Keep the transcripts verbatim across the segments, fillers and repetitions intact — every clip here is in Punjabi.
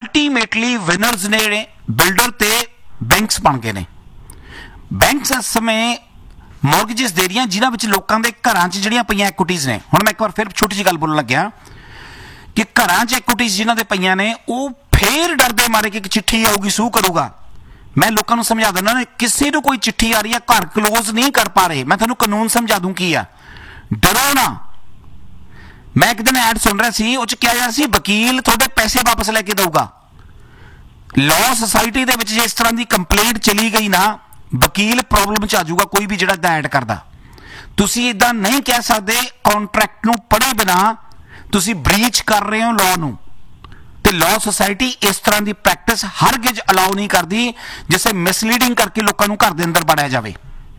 अल्टीमेटली विनर्स ने बिल्डर ते बैंक्स बन गए ने। बैंक्स इस समय मॉर्गेजेस दे रही जिन्हां विच लोकां दे घरां च जिहड़ियां पईयां इक्विटीज़ ने। हुण मैं एक बार फिर छोटी जी गल बोलण लग्या कि घरां च इक्विटीज़ जिन्हां दे पईयां ने वो फिर डरदे मारे कि एक चिट्ठी आऊगी सूह करूगा। मैं लोगों को समझा दिंदा ना, किसी को कोई चिट्ठी आ रही है घर क्लोज नहीं कर पा रहे, मैं तुहानूं कानून समझा दूं की आ, डरो ना। मैं एक दिन ऐड सुन रहा सी, उस क्या जा सी वकील थोड़े पैसे वापस लेके दूगा। लॉ सोसाइटी दे विच जे इस तरह की कंप्लेंट चली गई ना, वकील प्रॉब्लम च आ जाऊगा कोई भी जिहड़ा ऐड करदा। तुसीं इदां नहीं कह सकदे कॉन्ट्रैक्ट नूं पढ़े बिना तुसीं ब्रीच कर रहे हो लॉ नूं। ते लॉ सोसाइटी इस तरह की प्रैक्टिस हर गिज अलाउ नहीं करती जिसे मिसलीडिंग करके लोगों को घर के अंदर बढ़ाया जाए।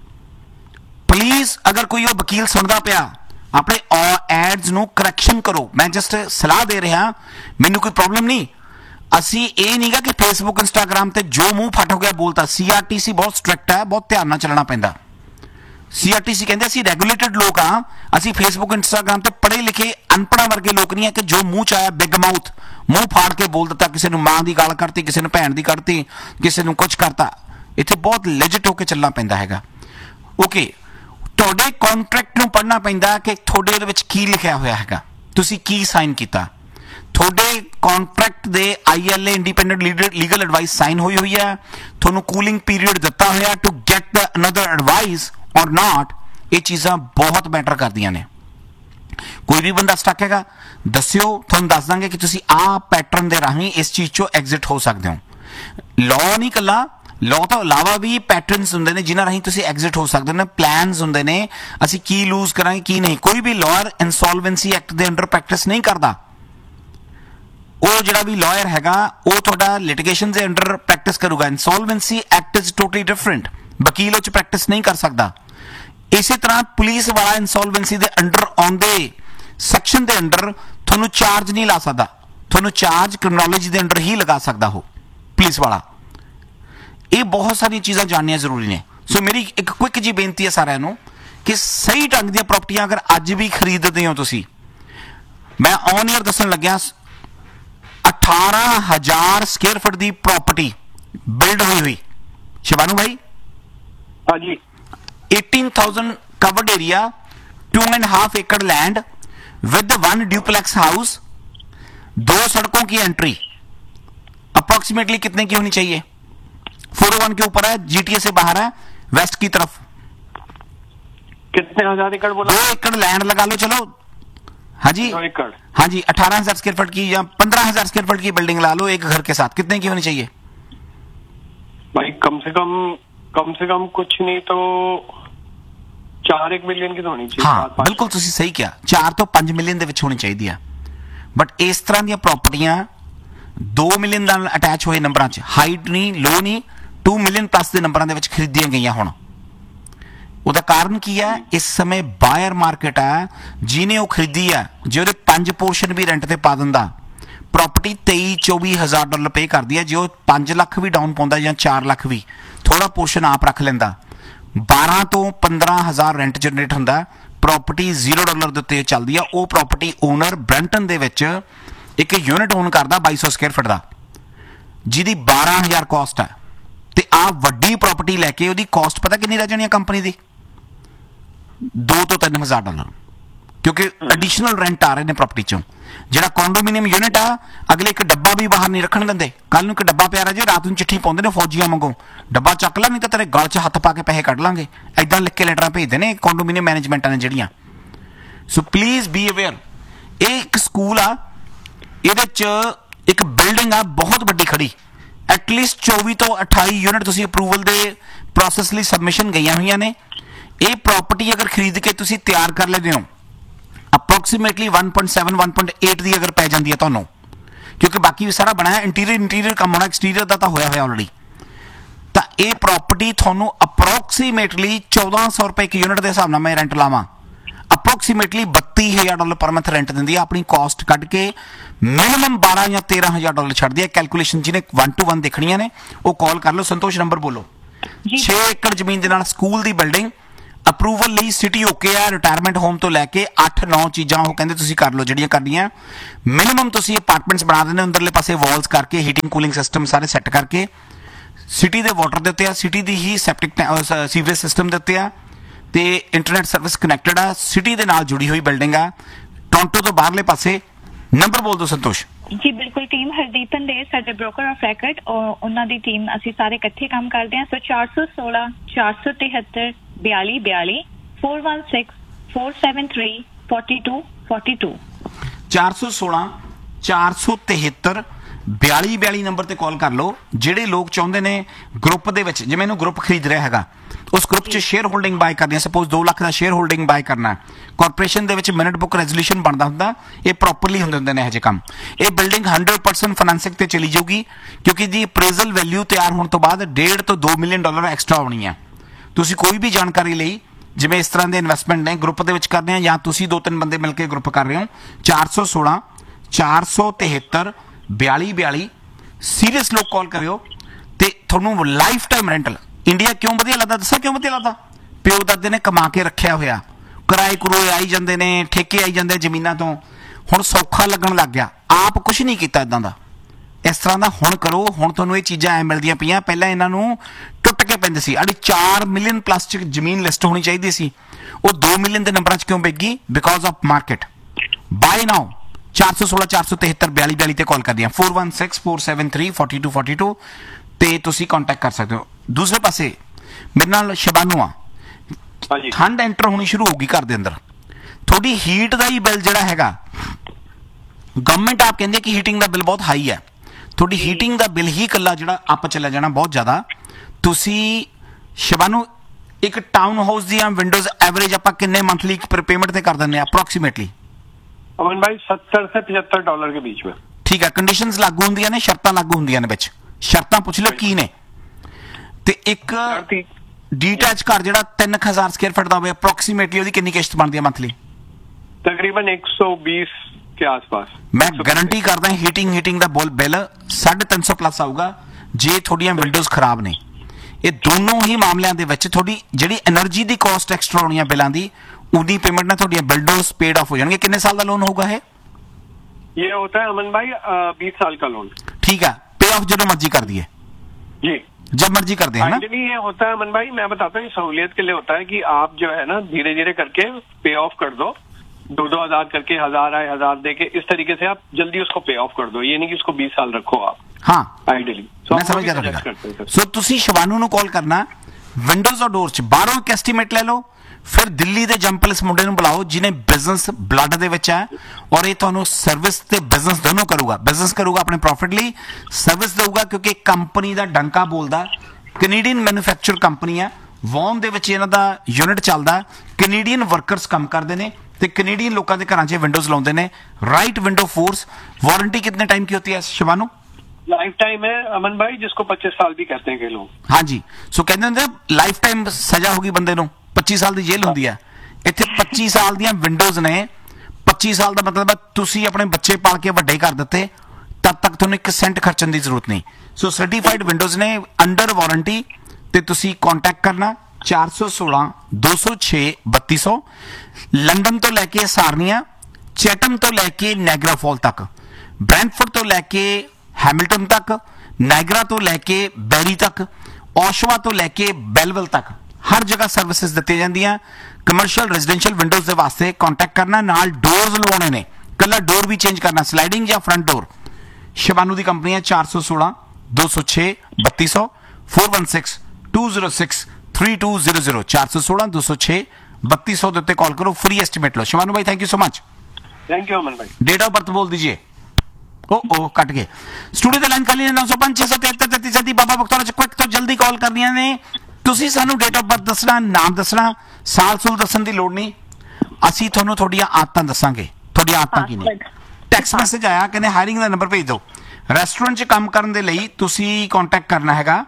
प्लीज अगर कोई वो वकील सुनता पिया अपने एड्स नूं करैक्शन करो। मैं जस्ट सलाह दे रहा, मैनू कोई प्रॉब्लम नहीं। असी ये नहीं गा कि फेसबुक इंस्टाग्राम ते जो मुंह फट हो गया बोलता। सी आर टी सी बहुत स्ट्रिक्ट है, बहुत ध्यान चलना पैंदा। सी आर टी सी कहते असी रैगूलेटेड लोग हाँ, असी फेसबुक इंस्टाग्राम ते पढ़े लिखे अनपढ़ा वर्गे लोग नहीं है कि जो मुंह चाया बिग माउथ मुंह फाड़ के बोल दिता, किसी मां की गाल करती, किसी भैन की कढ़ती, किसी कुछ करता। इत्थे बहुत लेजिट होकर चलना पैंदा हैगा। ओके, तुहाडे कॉन्ट्रैक्ट नूं पढ़ना पैंदा कि तुहाडे उहदे विच की लिखिया होया हैगा, तुसीं की साइन कीता। थोड़े contract they I L a independent legal advice sign हुई हुई है, थोनू कूलिंग पीरियड दिता होया to get the another advice और नॉट। ये चीज़ां बहुत मैटर करदियां ने। कोई भी बंदा स्टक हैगा दस्सिओ, तुहानूं दस दांगे कि तुसीं आ पैटर्न दे राहीं इस चीज़ चों एग्जिट हो सकदे हो। लॉ नहीं कल्ला, लॉ तो इलावा भी पैटर्नस हुंदे ने जिन्हां राहीं तुसीं एग्जिट हो सकदे ने, प्लैनस हुंदे ने, असीं की लूज करांगे की नहीं। कोई भी lawyer insolvency act they under practice नहीं करदा। वो जिहड़ा भी लॉयर हैगा वो तुहाडा लिटिगेशन के under practice करूगा। Insolvency act is totally different, वकील उस प्रैक्टिस नहीं कर सकता। इसी तरह पुलिस वाला इंसॉल्वेंसी के अंडर आउंदे सैक्शन के अंडर थोनू चार्ज नहीं ला सकता, थोनू चार्ज क्रिमिनोलॉजी के अंडर ही लगा सकता हो पुलिस वाला। ये बहुत सारी चीज़ां जाननियां जरूरी ने। सो मेरी एक क्विक जी बेनती है सारिਆਂ ਨੂੰ कि सही ढंग दी प्रॉपर्टियां अगर अज भी खरीदते हो तुसीं, मैं ऑन ईयर दसन लग्या अठारह हजार स्केयर फुट की प्रॉपर्टी बिल्ड हुई हुई शिवानू भाई। हाँ जी। Eighteen thousand covered area, to and half एकड़ land with one duplex house, दो सड़कों की एंट्री। अप्रोक्सीमेटली कितने की होनी चाहिए? फोर वन के ऊपर है, जीटीए से बाहर है, वेस्ट की तरफ। कितने हजार एकड़ बोला? दो एकड़ लैंड लगा लो। चलो हाँ जी, हाँ जी, अठारह हजार स्क्वायर फुट की या पंद्रह हजार स्क्वायर फुट की बिल्डिंग ला लो एक घर के साथ, कितने की होनी चाहिए भाई? कम से कम कम से कम कुछ नहीं तो चार एक मिलियन की तो होनी चाहिए। हाँ बिल्कुल तुसी सही किया, चार तो पांच मिलियन दे विच होनी चाहिए है। बट इस तरह दी प्रॉपर्टियां दो मिलियन नाल अटैच होए नंबरां च, हाइट नहीं लो नहीं, टू मिलियन प्लस दे नंबरां दे विच खरीदियां गईयां। हुण ਉਹਦਾ ਕਾਰਨ ਕੀ ਹੈ? ਇਸ ਸਮੇਂ ਬਾਇਰ ਮਾਰਕੀਟ ਹੈ, ਜਿਹਨੇ ਉਹ ਖਰੀਦੀ ਹੈ ਜੇ ਉਹਦੇ ਪੰਜ ਪੋਰਸ਼ਨ ਵੀ ਰੈਂਟ ਤੇ ਪਾ ਦਿੰਦਾ, ਪ੍ਰੋਪਰਟੀ ਤੇਈ ਚੌਵੀ ਹਜ਼ਾਰ ਡਾਲਰ ਪੇ ਕਰਦੀ ਹੈ। ਜੇ ਉਹ ਪੰਜ ਲੱਖ ਵੀ ਡਾਊਨ ਪਾਉਂਦਾ ਜਾਂ ਚਾਰ ਲੱਖ ਵੀ, ਥੋੜਾ ਪੋਰਸ਼ਨ ਆਪ ਰੱਖ ਲੈਂਦਾ, ਬਾਰਾਂ ਤੋਂ ਪੰਦਰਾਂ ਹਜ਼ਾਰ ਰੈਂਟ ਜਨਰੇਟ ਹੁੰਦਾ। ਪ੍ਰੋਪਰਟੀ ਜ਼ੀਰੋ ਡਾਲਰ ਦੇ ਉੱਤੇ ਚੱਲਦੀ ਆ। ਉਹ ਪ੍ਰੋਪਰਟੀ ਓਨਰ ਬ੍ਰੈਂਟਨ ਦੇ ਵਿੱਚ ਇੱਕ ਯੂਨਿਟ ਓਨ ਕਰਦਾ ਬਾਈ ਸੌ ਸਕੁਅਰ ਫੁੱਟ ਦਾ, ਜਿਹਦੀ ਬਾਰਾਂ ਹਜ਼ਾਰ ਕਾਸਟ ਹੈ। ਤੇ ਆ ਵੱਡੀ ਪ੍ਰੋਪਰਟੀ ਲੈ ਕੇ ਉਹਦੀ ਕਾਸਟ ਪਤਾ ਕਿੰਨੀ ਰਹਿ ਜਾਣੀ ਹੈ ਕੰਪਨੀ ਦੀ? दो तो तीन हजार डॉलर, क्योंकि एडिशनल रेंट आ रहे हैं प्रॉपर्टी चों। जिहड़ा कॉन्डोमिनियम यूनिट आ, अगले एक डब्बा भी बाहर नहीं रखण दिंदे। कल नूं एक डब्बा पिया रह जे, रात नूं चिट्ठी पाउंदे ने फौजियां वांगू, डब्बा चक ला नहीं तो तेरे गल च हत्थ पा के पैसे कढ लांगे। इदां लिख के लैटरां भेजदे ने कॉन्डोमिनियम मैनेजमेंटां ने जिहड़ियां। So please be aware. ये एक स्कूल आ, इहदे च एक बिल्डिंग आ बहुत वड्डी खड़ी, एटलीस्ट चौबी तो अठाई यूनिट तुसीं अप्रूवल दे प्रोसैस लई सबमिशन गईयां होईयां ने। ये प्रॉपर्टी अगर खरीद के तुसी तैयार कर लेते हो approximately one point seven one point eight की अगर पै जाती है तुहानूं, क्योंकि बाकी भी सारा बनाया, इंटीरियर इंटीरियर काम होना, एक्सटीरियर का तो होया होया ऑलरेडी। तो ये प्रॉपर्टी तुहानूं अप्रोक्सीमेटली चौदह सौ रुपए एक यूनिट के हिसाब नाल मैं रेंट लावां, अप्रोक्सीमेटली बत्ती हज़ार डॉलर पर मंथ रेंट दिंदी है। अपनी कॉस्ट कट के मिनिमम बारह या तेरह हज़ार डॉलर छड्डदी है। कैलकुलेशन जिन्हें वन टू वन देखनियां ने वो कॉल कर लो। संतोष नंबर बोलो। छे एकड़ जमीन दे नाल स्कूल दी बिल्डिंग ਅਪਰੂਵਲ ਲਈ ਸਿਟੀ ਓਕੇ ਆ ਰਿਟਾਇਰਮੈਂਟ ਹੋਮ ਤੋਂ ਲੈ ਕੇ ਅੱਠ ਨੌ ਚੀਜ਼ਾਂ ਉਹ ਕਹਿੰਦੇ ਤੁਸੀਂ ਕਰ ਲਓ ਜਿਹੜੀਆਂ ਕਰਨੀਆਂ ਮਿਨੀਮਮ ਤੁਸੀਂ ਅਪਾਰਟਮੈਂਟਸ ਬਣਾ ਦੇਣੇ ਅੰਦਰਲੇ ਪਾਸੇ ਵਾਲਸ ਕਰਕੇ ਹੀਟਿੰਗ ਕੂਲਿੰਗ ਸਿਸਟਮ ਸਾਰੇ ਸੈੱਟ ਕਰਕੇ ਸਿਟੀ ਦੇ ਵਾਟਰ ਦੇ ਉੱਤੇ ਆ ਸਿਟੀ ਦੀ ਹੀ ਸੈਪਟਿਕ ਸੀਵਰੇਜ ਸਿਸਟਮ ਦੇ ਉੱਤੇ ਆ ਤੇ ਇੰਟਰਨੈਟ ਸਰਵਿਸ ਕਨੈਕਟਡ ਆ ਸਿਟੀ ਦੇ ਨਾਲ ਜੁੜੀ ਹੋਈ ਬਿਲਡਿੰਗ ਆ ਟੋਰਾਂਟੋ ਤੋਂ ਬਾਹਰਲੇ ਪਾਸੇ ਨੰਬਰ ਬੋਲ ਦਿਓ ਸੰਤੋਸ਼ ਜੀ ਬਿਲਕੁਲ ਟੀਮ ਹਰਦੀਪਨ ਦੇ ਸਾਡੇ ਬ੍ਰੋਕਰ ਆਫ ਰੈਕਰਡ ਉਹਨਾਂ ਦੀ ਟੀਮ ਅਸੀਂ ਸਾਰੇ ਇਕੱਠੇ ਕੰਮ ਕਰਦੇ ਹਾਂ ਸੋ ਚਾਰ ਸੌ ਸੋਲਾਂ ਚਾਰ ਸੌ ਤਿਹੱਤਰ ਬਿਆਲੀ ਬਿਆਲੀ four one six four seven three four two four two ਚਾਰ ਸੌ ਸੋਲਾਂ ਚਾਰ ਸੌ ਤਿਹੱਤਰ ਬਿਆਲੀ ਬਿਆਲੀ ਨੰਬਰ ਤੇ ਕਾਲ ਕਰ ਲਓ ਜਿਹੜੇ ਲੋਕ ਚਾਹੁੰਦੇ ਨੇ ਗਰੁੱਪ ਦੇ ਵਿੱਚ ਜਿਵੇਂ ਇਹਨੂੰ ਗਰੁੱਪ ਖਰੀਦ ਰਿਹਾ ਹੈਗਾ ਉਸ ਗਰੁੱਪ 'ਚ ਸ਼ੇਅਰ ਹੋਲਡਿੰਗ ਬਾਏ ਕਰਨੀ ਹੈ ਸਪੋਜ਼ ਦੋ ਲੱਖ ਦਾ ਸ਼ੇਅਰ ਹੋਲਡਿੰਗ ਬਾਏ ਕਰਨਾ ਕਾਰਪੋਰੇਸ਼ਨ ਦੇ ਵਿੱਚ ਮਿੰਟ ਬੁੱਕ ਰੈਜ਼ੋਲੂਸ਼ਨ ਬਣਦਾ ਹੁੰਦਾ ਇਹ ਪ੍ਰੋਪਰਲੀ ਹੁੰਦੇ ਹੁੰਦੇ ਨੇ ਇਹੋ ਜਿਹੇ ਕੰਮ ਇਹ ਬਿਲਡਿੰਗ ਹੰਡਰਡ ਪਰਸੈਂਟ ਫਾਈਨੈਂਸਿੰਗ ਤੇ ਚਲੀ ਜਾਊਗੀ ਕਿਉਂਕਿ ਜੀ ਅਪਰੇਜ਼ਲ ਵੈਲਿਊ ਤਿਆਰ ਹੋਣ ਤੋਂ ਬਾਅਦ ਡੇਢ ਤੋਂ ਦੋ ਮਿਲੀਅਨ ਡਾਲਰ ਐਕਸਟਰਾ ਆਉਣੀ ਹੈ ਤੁਸੀਂ ਕੋਈ ਵੀ ਜਾਣਕਾਰੀ ਲਈ ਜਿਵੇਂ ਇਸ ਤਰ੍ਹਾਂ ਦੇ ਇਨਵੈਸਟਮੈਂਟ ਨੇ ਗਰੁੱਪ ਦੇ ਵਿੱਚ ਕਰਦੇ ਆ ਜਾਂ ਤੁਸੀਂ ਦੋ ਤਿੰਨ ਬੰਦੇ ਮਿਲ ਕੇ ਗਰੁੱਪ ਕਰ ਰਹੇ ਹੋ ਚਾਰ ਸੌ ਸੋਲਾਂ ਚਾਰ ਸੌ ਤਿਹੱਤਰ ਬਿਆਲੀ ਬਿਆਲੀ ਸੀਰੀਅਸ ਲੋਕ ਕਾਲ ਕਰਿਓ ਤੇ ਤੁਹਾਨੂੰ ਲਾਈਫ ਟਾਈਮ ਰੈਂਟਲ ਇੰਡੀਆ ਕਿਉਂ ਵਧੀਆ ਲੱਗਦਾ ਦੱਸਾਂ ਕਿਉਂ ਵਧੀਆ ਲੱਗਦਾ ਪਿਓ ਦਾਦੇ ਨੇ ਕਮਾ ਕੇ ਰੱਖਿਆ ਹੋਇਆ ਕਿਰਾਏ ਕਰੋਏ ਆਈ ਜਾਂਦੇ ਨੇ ਠੇਕੇ ਆਈ ਜਾਂਦੇ ਜ਼ਮੀਨਾਂ ਤੋਂ ਹੁਣ ਸੌਖਾ ਲੱਗਣ ਲੱਗ ਗਿਆ ਆਪ ਕੁਝ ਨਹੀਂ ਕੀਤਾ ਇਦਾਂ ਦਾ ਇਸ ਤਰ੍ਹਾਂ ਦਾ ਹੁਣ ਕਰੋ ਹੁਣ ਤੁਹਾਨੂੰ ਇਹ ਚੀਜ਼ਾਂ ਐ ਮਿਲਦੀਆਂ ਪਈਆਂ ਪਹਿਲਾਂ ਇਹਨਾਂ ਨੂੰ ਟੁੱਟ ਕੇ ਪੈਂਦੇ ਸੀ ਅੜੀ ਚਾਰ ਮਿਲੀਅਨ ਪਲੱਸ ਚ ਜ਼ਮੀਨ ਲਿਸਟ ਹੋਣੀ ਚਾਹੀਦੀ ਸੀ ਉਹ ਦੋ ਮਿਲੀਅਨ ਦੇ ਨੰਬਰਾਂ ਚ ਕਿਉਂ ਵਿਕ ਗਈ ਬਿਕਾਜ਼ ਆਫ ਮਾਰਕੀਟ ਬਾਏ ਨਾਓ ਚਾਰ ਸੌ ਸੋਲਾਂ ਚਾਰ ਸੌ ਤਿਹੱਤਰ ਬਿਆਲੀ ਬਿਆਲੀ ਤੇ ਕਾਲ ਕਰਦੀ ਹਾਂ four one six four seven three four two four two ਤੇ ਤੁਸੀਂ ਕੰਟੈਕਟ ਕਰ ਸਕਦੇ ਹੋ ਦੂਸਰੇ ਪਾਸੇ ਮੇਰੇ ਨਾਲ ਸ਼ਬਾਨੂ ਆ ਠੰਡ ਐਂਟਰ ਹੋਣੀ ਸ਼ੁਰੂ ਹੋਊਗੀ ਘਰ ਦੇ ਅੰਦਰ ਤੁਹਾਡੀ ਹੀਟ ਦਾ ਹੀ ਬਿੱਲ ਜਿਹੜਾ ਹੈਗਾ ਗਵਰਨਮੈਂਟ ਆਪ ਕਹਿੰਦੇ ਕਿ ਹੀਟਿੰਗ ਦਾ ਬਿੱਲ ਬਹੁਤ ਹਾਈ ਹੈ ਤੁਹਾਡੀ ਹੀਟਿੰਗ ਦਾ ਬਿੱਲ ਹੀ ਇਕੱਲਾ ਜਿਹੜਾ ਅਪ ਚਲਾ ਜਾਣਾ ਬਹੁਤ ਜ਼ਿਆਦਾ ਤੁਸੀਂ ਸ਼ਬਾਨੂ ਇੱਕ ਟਾਊਨ ਹਾਊਸ ਦੀਆਂ ਵਿੰਡੋਜ਼ ਐਵਰੇਜ ਆਪਾਂ ਕਿੰਨੇ ਮੰਥਲੀ ਪੇਮੈਂਟ ਤੇ ਕਰ ਦਿੰਦੇ ਆ ਅਪਰੋਕਸੀਮੇਟਲੀ अमन भाई सत्तर से पचहत्तर डॉलर के बीच में ठीक है कंडीशंस लागू ਹੁੰਦੀਆਂ ਨੇ ਸ਼ਰਤਾਂ लागू ਹੁੰਦੀਆਂ ਨੇ ਵਿੱਚ ਸ਼ਰਤਾਂ ਪੁੱਛ ਲਿਓ ਕੀ ਨੇ ਤੇ ਇੱਕ ਡੀਟੈਚ ਘਰ ਜਿਹੜਾ ਤਿੰਨ ਹਜ਼ਾਰ ਸਕੁਅਰ ਫੁੱਟ ਦਾ ਹੋਵੇ ਅਪਰੋਕਸੀਮੇਟਲੀ ਉਹਦੀ ਕਿੰਨੀ ਕਿਸ਼ਤ ਬਣਦੀ ਹੈ ਮੰਥਲੀ तकरीबन एक सौ बीस के आसपास ਮੈਂ ਗਾਰੰਟੀ ਕਰਦਾ ਹੀਟਿੰਗ ਹੀਟਿੰਗ ਦਾ ਬਿੱਲ ਸਾਢੇ ਤਿੰਨ ਸੌ ਪਲੱਸ ਆਊਗਾ ਜੇ ਤੁਹਾਡੀਆਂ ਵਿੰਡੋਜ਼ ਖਰਾਬ ਨੇ ਇਹ ਦੋਨੋਂ ਹੀ ਮਾਮਲਿਆਂ ਦੇ ਵਿੱਚ ਤੁਹਾਡੀ ਜਿਹੜੀ એનર્ਜੀ ਦੀ ਕਾਸਟ ਐਕਸਟਰਾ ਹੋਣੀ ਹੈ ਬਿੱਲਾਂ ਦੀ उदी पेमेंट ना थोड़ी विंडोज पेड ऑफ हो जाएंगे कितने साल का लोन होगा है ये होता है अमन भाई बीस साल का लोन ठीक है पे ऑफ जो मर्जी कर दिए जी जब मर्जी कर दे है ना ये होता है अमन भाई मैं बताता हूँ सहूलियत के लिए होता है कि आप जो है ना धीरे धीरे करके पे ऑफ कर दो दो दो हजार करके हजार आए हजार दे के इस तरीके से आप जल्दी उसको पे ऑफ कर दो ये नहीं कि उसको बीस साल रखो आप हाँ आइडियली मैं समझ गया सो तुसी शिवानू ਨੂੰ ਕਾਲ ਕਰਨਾ ਵਿੰਡੋਜ਼ ਔਰ ਡੋਰਸ ਚ ਬਾਹਰੋਂ ਇੱਕ ਐਸਟੀਮੇਟ ਲੈ ਲਓ ਫਿਰ ਦਿੱਲੀ ਦੇ ਜੰਪਲਸ ਮੁੰਡੇ ਨੂੰ ਬੁਲਾਓ ਜਿਹਨੇ ਬਿਜ਼ਨਸ ਬਲੱਡ ਦੇ ਵਿੱਚ ਹੈ ਔਰ ਇਹ ਤੁਹਾਨੂੰ ਸਰਵਿਸ ਤੇ ਬਿਜ਼ਨਸ ਦੋਨੋਂ ਕਰੂਗਾ ਬਿਜ਼ਨਸ ਕਰੂਗਾ ਆਪਣੇ ਪ੍ਰੋਫਿਟ ਲਈ ਸਰਵਿਸ ਦੇਊਗਾ ਕਿਉਂਕਿ ਕੰਪਨੀ ਦਾ ਡੰਕਾ ਬੋਲਦਾ ਕੈਨੇਡੀਅਨ ਮੈਨੂਫੈਕਚਰ ਕੰਪਨੀ ਹੈ ਵੌਨ ਦੇ ਵਿੱਚ ਇਹਨਾਂ ਦਾ ਯੂਨਿਟ ਚੱਲਦਾ ਕੈਨੇਡੀਅਨ ਵਰਕਰਸ ਕੰਮ ਕਰਦੇ ਨੇ ਤੇ ਕੈਨੇਡੀਅਨ ਲੋਕਾਂ ਦੇ ਘਰਾਂ 'ਚ ਵਿੰਡੋਜ਼ ਲਾਉਂਦੇ ਨੇ ਰਾਈਟ ਵਿੰਡੋ फोर्स वारंटी कितने टाइम की होती है शिवानू लाइफ टाइम है अमन भाई जिसको पच्चीस साल भी कहते हैं कई लोग हाँ जी सो कहते ਹੁੰਦੇ ਲਾਈਫ ਟਾਈਮ ਸਜ਼ਾ ਹੋਗੀ ਬੰਦੇ ਨੂੰ ਪੱਚੀ ਸਾਲ ਦੀ ਜੇਲ੍ਹ ਹੁੰਦੀ ਹੈ ਇੱਥੇ ਪੱਚੀ ਸਾਲ ਦੀਆਂ ਵਿੰਡੋਜ਼ ਨੇ ਪੱਚੀ ਸਾਲ ਦਾ ਮਤਲਬ ਤੁਸੀਂ ਆਪਣੇ ਬੱਚੇ ਪਾਲ ਕੇ ਵੱਡੇ ਕਰ ਦਿੱਤੇ ਤਦ ਤੱਕ ਤੁਹਾਨੂੰ ਇੱਕ ਸੈਂਟ ਖਰਚਣ ਦੀ ਜ਼ਰੂਰਤ ਨਹੀਂ ਸੋ ਸਰਟੀਫਾਈਡ ਵਿੰਡੋਜ਼ ਨੇ ਅੰਡਰ ਵਾਰੰਟੀ ਤੇ ਤੁਸੀਂ ਕੰਟੈਕਟ ਕਰਨਾ ਚਾਰ ਸੌ ਸੋਲਾਂ ਦੋ ਸੌ ਛੇ ਬੱਤੀ ਸੌ ਲੰਡਨ ਤੋਂ ਲੈ ਕੇ ਸਾਰਨੀਆ ਚੈਟਮ ਤੋਂ ਲੈ ਕੇ ਨਾਇਗਰਾ ਫਾਲ ਤੱਕ ਬ੍ਰੈਂਟਫੋਰਡ ਤੋਂ ਲੈ ਕੇ ਹੈਮਿਲਟਨ ਤੱਕ ਨਾਇਗਰਾ ਤੋਂ ਲੈ ਕੇ ਬੈਰੀ ਤੱਕ ਔਸ਼ਵਾ ਤੋਂ ਲੈ ਕੇ ਬੈਲਵਿਲ ਤੱਕ ਹਰ ਜਗ੍ਹਾ ਸਰਵਿਸਿਜ਼ ਦਿੱਤੀਆਂ ਜਾਂਦੀਆਂ ਕਮਰਸ਼ੀਅਲ ਰੈਜ਼ੀਡੈਂਸ਼ੀਅਲ ਵਿੰਡੋਜ਼ ਦੇ ਵਾਸਤੇ ਕੰਟੈਕਟ ਕਰਨਾ ਨਾਲ ਡੋਰਸ ਲਵਾਉਣੇ ਨੇ ਕੱਲਾ ਡੋਰ ਵੀ ਚੇਂਜ ਕਰਨਾ ਸਲਾਈਡਿੰਗ ਜਾਂ ਫਰੰਟ ਡੋਰ ਸ਼ਿਵਾਨੂ ਦੀ ਕੰਪਨੀ ਹੈ ਚਾਰ ਸੌ ਸੋਲਾਂ ਦੋ ਸੌ ਛੇ ਬੱਤੀ ਸੌ four one six to zero six three to zero zero चार सौ सोलह दो सौ छे बत्तीस सौ देते कॉल करो फ्री एस्टिमेट लो शिवानू भाई thank you so much thank you अमन भाई डेट ऑफ बर्थ बोल दीजिए ओ ओ कट गए स्टूडियो द लाइन खाली नौ सौ पांच छह सौ तिहत्तर तैंतीस सैंतीस बाबा बख्तौर क्विक तो जल्दी कॉल करनी ने ਤੁਸੀਂ ਸਾਨੂੰ ਡੇਟ ਆਫ ਬਰਥ ਦੱਸਣਾ ਨਾਮ ਦੱਸਣਾ ਸਾਲ ਸੂਲ ਦੱਸਣ ਦੀ ਲੋੜ ਨਹੀਂ ਅਸੀਂ ਤੁਹਾਨੂੰ ਤੁਹਾਡੀਆਂ ਆਦਤਾਂ ਦੱਸਾਂਗੇ ਤੁਹਾਡੀਆਂ ਆਦਤਾਂ ਕੀ ਨੇ ਟੈਕਸਟ ਮੈਸੇਜ ਆਇਆ ਕਹਿੰਦੇ ਹਾਇਰਿੰਗ ਦਾ ਨੰਬਰ ਭੇਜ ਦਿਓ ਰੈਸਟੋਰੈਂਟ 'ਚ ਕੰਮ ਕਰਨ ਦੇ ਲਈ ਤੁਸੀਂ ਕੰਟੈਕਟ ਕਰਨਾ ਹੈਗਾ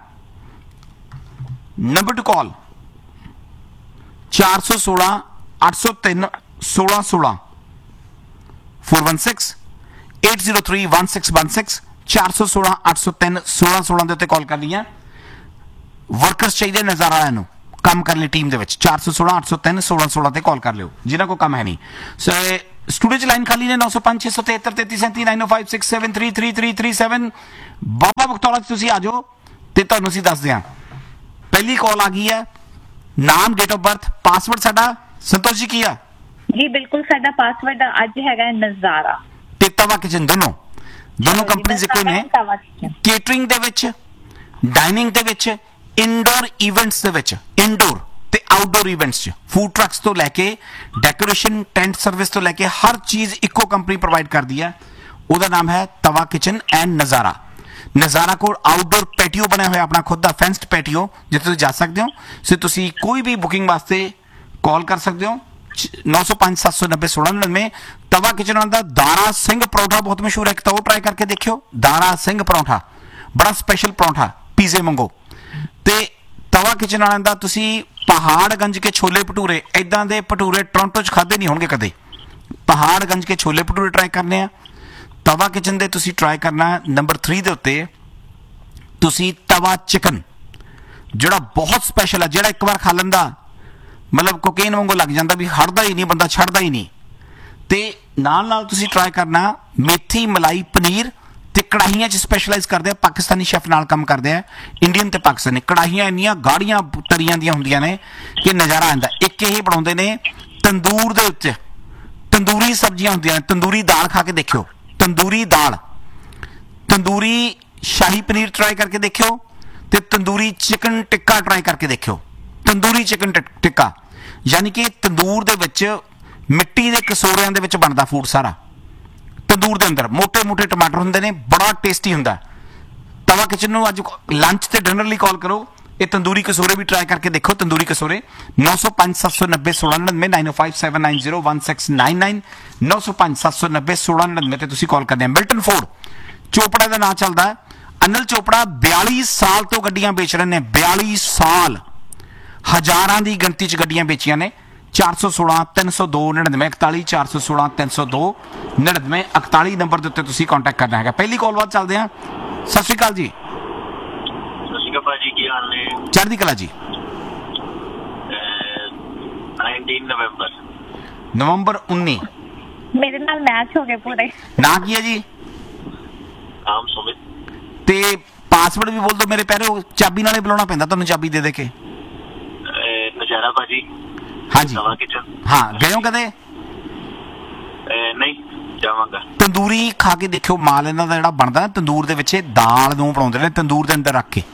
नंबर टू कॉल चार सौ सोलह आठ सौ तीन सोलह सोलह four one six eight zero three one six one six चार सौ सोलह आठ सौ तीन सोलह सोलह के उत्ते कॉल करनी है वर्कर्स चाहिए नज़ारा वालों ਕੰਮ ਕਰਨ ਲਈ ਟੀਮ ਦੇ ਵਿੱਚ ਚਾਰ ਸੌ ਸੋਲਾਂ ਅੱਠ ਸੌ ਤਿੰਨ ਸੋਲਾਂ ਸੋਲਾਂ ਤੇ ਕਾਲ ਕਰ ਲਿਓ ਜਿਨ੍ਹਾਂ ਕੋਲ ਕੰਮ ਹੈ ਨਹੀਂ। ਸੋ ਸਟੂਡੀਓ 'ਚ ਲਾਈਨ ਖਾਲੀ ਨੇ ਨੌ ਸੌ ਪੰਜ ਛੇ ਸੌ ਤਿਹੱਤਰ ਤੇਤੀ ਸੈਂਤੀ ਨਾਈਨ ਓ five six seven three three three three seven. ਬਾਬਾ ਬਖਤੌਰਾ 'ਚ ਤੁਸੀਂ ਆ ਜਾਓ ਤੇ ਤੁਹਾਨੂੰ ਅਸੀਂ ਦੱਸਦੇ ਹਾਂ। ਪਹਿਲੀ ਕਾਲ ਆ ਗਈ ਹੈ। ਨਾਮ, ਡੇਟ ਆਫ ਬਰਥ, ਪਾਸਵਰਡ ਸਾਡਾ ਸੰਤੋਸ਼ ਜੀ ਕੀ ਆ? ਜੀ ਬਿਲਕੁਲ, ਸਾਡਾ ਪਾਸਵਰਡ ਅੱਜ ਹੈਗਾ ਨਜ਼ਾਰਾ ਤੇ ਤਵਾ ਕਿਚਨ, ਦੋਨੋਂ ਦੋਨੋਂ ਕੰਪਨੀਜ਼ ਇੱਕੋ ਨੇ। ਕੇਟਰਿੰਗ ਦੇ ਵਿੱਚ, ਡਾਈਨਿੰਗ ਦੇ ਵਿੱਚ, ਇਨਡੋਰ ਇਵੈਂਟਸ ਦੇ ਵਿੱਚ, ਇਨਡੋਰ ਤੇ ਆਊਟਡੋਰ ਇਵੈਂਟਸ 'ਚ ਫੂਡ ਟਰੱਕਸ ਤੋਂ ਲੈ ਕੇ ਡੈਕੋਰੇਸ਼ਨ, ਟੈਂਟ ਸਰਵਿਸ ਤੋਂ ਲੈ ਕੇ ਹਰ ਚੀਜ਼ ਇੱਕੋ ਕੰਪਨੀ ਪ੍ਰੋਵਾਈਡ ਕਰਦੀ ਹੈ। ਉਹਦਾ ਨਾਮ ਹੈ ਤਵਾ ਕਿਚਨ ਐਂਡ ਨਜ਼ਾਰਾ। ਨਜ਼ਾਰਾ ਕੋਲ ਆਊਟਡੋਰ ਪੈਟੀਓ ਬਣਿਆ ਹੋਇਆ ਆਪਣਾ ਖੁਦ ਦਾ ਫੈਂਸਡ ਪੈਟੀਓ ਜਿੱਥੇ ਤੁਸੀਂ ਜਾ ਸਕਦੇ ਹੋ। ਸੋ ਤੁਸੀਂ ਕੋਈ ਵੀ ਬੁਕਿੰਗ ਵਾਸਤੇ ਕਾਲ ਕਰ ਸਕਦੇ ਹੋ ਨੌ ਸੌ ਪੰਜ ਸੱਤ ਸੌ ਨੱਬੇ ਸੋਲਾਂ ਨੜਿਨਵੇਂ। ਤਵਾ ਕਿਚਨ ਦਾ ਦਾਰਾ ਸਿੰਘ ਪਰੌਂਠਾ ਬਹੁਤ ਮਸ਼ਹੂਰ ਹੈ, ਇੱਕ ਤਾਂ ਉਹ ਟਰਾਈ ਕਰਕੇ ਦੇਖਿਓ। ਦਾਰਾ ਸਿੰਘ ਪਰੌਂਠਾ ਬੜਾ ਸਪੈਸ਼ਲ ਪਰੌਂਠਾ, ਪੀਜ਼ੇ ਮੰਗੋ। ਤੇ ਤਵਾ ਕਿਚਨ ਵਾਲਿਆਂ ਦਾ ਤੁਸੀਂ ਪਹਾੜਗੰਜ ਕੇ ਛੋਲੇ ਭਟੂਰੇ, ਇਦਾਂ ਦੇ ਭਟੂਰੇ ਟੋਰਾਂਟੋ 'ਚ ਖਾਦੇ ਨਹੀਂ ਹੋਣਗੇ ਕਦੇ। ਪਹਾੜਗੰਜ ਕੇ ਛੋਲੇ ਭਟੂਰੇ ਟਰਾਈ ਕਰਨੇ ਆ ਤਵਾ ਕਿਚਨ ਦੇ। ਤੁਸੀਂ ਟਰਾਈ ਕਰਨਾ ਨੰਬਰ ਥ੍ਰੀ ਦੇ ਉੱਤੇ ਤੁਸੀਂ ਤਵਾ ਚਿਕਨ, ਜਿਹੜਾ ਬਹੁਤ ਸਪੈਸ਼ਲ ਹੈ, ਜਿਹੜਾ ਇੱਕ ਵਾਰ ਖਾ ਲੈਂਦਾ ਮਤਲਬ ਕੋਕੇਨ ਵਾਂਗੂ ਲੱਗ ਜਾਂਦਾ ਵੀ ਹਟਦਾ ਹੀ ਨਹੀਂ, ਬੰਦਾ ਛੱਡਦਾ ਹੀ ਨਹੀਂ। ਤੇ ਨਾਲ ਨਾਲ ਤੁਸੀਂ ਟਰਾਈ ਕਰਨਾ ਮੇਥੀ ਮਲਾਈ ਪਨੀਰ ਤੇ ਕੜਾਹੀਆਂ 'ਚ ਸਪੈਸ਼ਲਾਈਜ਼ ਕਰਦੇ ਆ, ਪਾਕਿਸਤਾਨੀ ਸ਼ੈਫ ਨਾਲ ਕੰਮ ਕਰਦੇ ਆ, ਇੰਡੀਅਨ ਤੇ ਪਾਕਿਸਤਾਨੀ। ਕੜਾਹੀਆਂ ਇੰਨੀਆਂ ਗਾੜੀਆਂ ਤਰੀਆਂ ਦੀਆਂ ਹੁੰਦੀਆਂ ਨੇ ਕਿ ਨਜ਼ਾਰਾ ਆਉਂਦਾ। ਇੱਕ ਇਹ ਬਣਾਉਂਦੇ ਨੇ ਤੰਦੂਰ ਦੇ ਉੱਤੇ, ਤੰਦੂਰੀ ਸਬਜ਼ੀਆਂ ਹੁੰਦੀਆਂ ਨੇ। ਤੰਦੂਰੀ ਦਾਲ ਖਾ ਕੇ ਦੇਖਿਓ, ਤੰਦੂਰੀ ਦਾਲ, ਤੰਦੂਰੀ ਸ਼ਾਹੀ ਪਨੀਰ ਟਰਾਈ ਕਰਕੇ ਦੇਖਿਓ ਤੇ ਤੰਦੂਰੀ ਚਿਕਨ ਟਿੱਕਾ ਟਰਾਈ ਕਰਕੇ ਦੇਖਿਓ। ਤੰਦੂਰੀ ਚਿਕਨ ਟਿੱਕਾ ਯਾਨੀ ਕਿ ਤੰਦੂਰ ਦੇ ਵਿੱਚ ਮਿੱਟੀ ਦੇ ਕਸੋਰਿਆਂ ਦੇ ਵਿੱਚ ਬਣਦਾ ਫੂਡ ਸਾਰਾ। ਤੰਦੂਰ ਦੇ ਅੰਦਰ ਮੋਟੇ ਮੋਟੇ ਟਮਾਟਰ ਹੁੰਦੇ ਨੇ, ਬੜਾ ਟੇਸਟੀ ਹੁੰਦਾ। ਤਵਾ ਕਿਚਨ ਨੂੰ ਅੱਜ ਲੰਚ ਤੇ ਡਿਨਰ ਲਈ ਕਾਲ ਕਰੋ। ਇਹ ਤੰਦੂਰੀ ਕਸੋਰੇ ਵੀ ਟਰਾਈ ਕਰਕੇ ਦੇਖੋ। ਤੰਦੂਰੀ ਕਸੋਰੇ ਨੌ ਸੌ ਪੰਜ ਸੱਤ ਸੌ ਨੱਬੇ ਸੋਲਾਂ ਨੜਿਨਵੇਂ ਨਾਈਨ ਓ five seven nine zero one six nine nine ਨੌ ਸੌ ਪੰਜ ਸੱਤ ਸੌ ਨੱਬੇ ਸੋਲਾਂ ਨੜਿਨਵੇਂ ਤੇ ਤੁਸੀਂ ਕਾਲ ਕਰਦੇ ਆ। ਮਿਲਟਨ ਫੋਰਡ ਚੋਪੜਾ ਦਾ ਨਾਂ ਚੱਲਦਾ ਹੈ। ਅਨਿਲ ਚੋਪੜਾ ਬਿਆਲੀ ਸਾਲ ਤੋਂ ਗੱਡੀਆਂ ਵੇਚ ਰਹੇ ਨੇ। ਬਿਆਲੀ ਸਾਲ, ਹਜ਼ਾਰਾਂ ਦੀ ਗਿਣਤੀ 'ਚ ਗੱਡੀਆਂ ਵੇਚੀਆਂ ਨੇ। ਚਾਰ ਸੌ ਸੋਲਾਂ ਤਿੰਨ ਸੌ ਦੋ ਨੜਿਨਵੇਂ ਇਕਤਾਲੀ ਚਾਰ ਸੌ ਸੋਲਾਂ ਤਿੰਨ ਸੌ ਦੋ ਨੜਿਨਵੇਂ ਇਕਤਾਲੀ ਨੰਬਰ ਦੇ ਉੱਤੇ ਤੁਸੀਂ ਕੰਟੈਕਟ ਕਰਨਾ ਹੈਗਾ। ਪਹਿਲੀ ਕਾਲ ਬਾਅਦ ਚੱਲਦੇ ਹਾਂ। ਸਤਿ ਸ਼੍ਰੀ ਅਕਾਲ ਜੀ। ਸਤਿ ਸ਼੍ਰੀ ਅਕਾਲ ਭਾਜੀ, ਕੀ ਹਾਲ ਨੇ? ਚੜ੍ਹਦੀ ਕਲਾ ਜੀ। ਉਨੱਤੀ ਨਵੰਬਰ ਨਵੰਬਰ ਉੱਨੀ ਮੇਰੇ ਨਾਲ ਮੈਚ ਹੋ ਗਏ ਪੂਰੇ। ਨਾਂ ਕੀ ਹੈ ਜੀ? ਆਮ ਸੁਮਿਤ। ਤੇ ਪਾਸਵਰਡ ਵੀ ਬੋਲ ਦਿਓ ਮੇਰੇ ਪੈਰੇ। ਚਾਬੀ ਨਾਲੇ ਬੁਲਾਉਣਾ ਪੈਂਦਾ ਤੁਹਾਨੂੰ, ਚਾਬੀ ਦੇ ਦੇ ਕੇ। ਨਜ਼ਾਰਾ ਭਾਜੀ। ਹਾਂਜੀ ਤਵਾ ਕਿਚਨ। ਹਾਂ, ਗਏ ਹੋ ਕਦੇ? ਨਹੀਂ, ਜਾਵਾਂਗਾ। ਤੰਦੂਰੀ ਖਾ ਕੇ ਦੇਖਿਓ। ਮਾਲ ਇਹਨਾਂ ਦਾ ਜਿਹੜਾ ਬਣਦਾ ਤੰਦੂਰ ਦੇ ਵਿੱਚ, ਦਾਲ ਨੂੰ ਬਣਾਉਂਦੇ ਨੇ ਤੰਦੂਰ ਦੇ ਅੰਦਰ ਰੱਖ ਕੇ,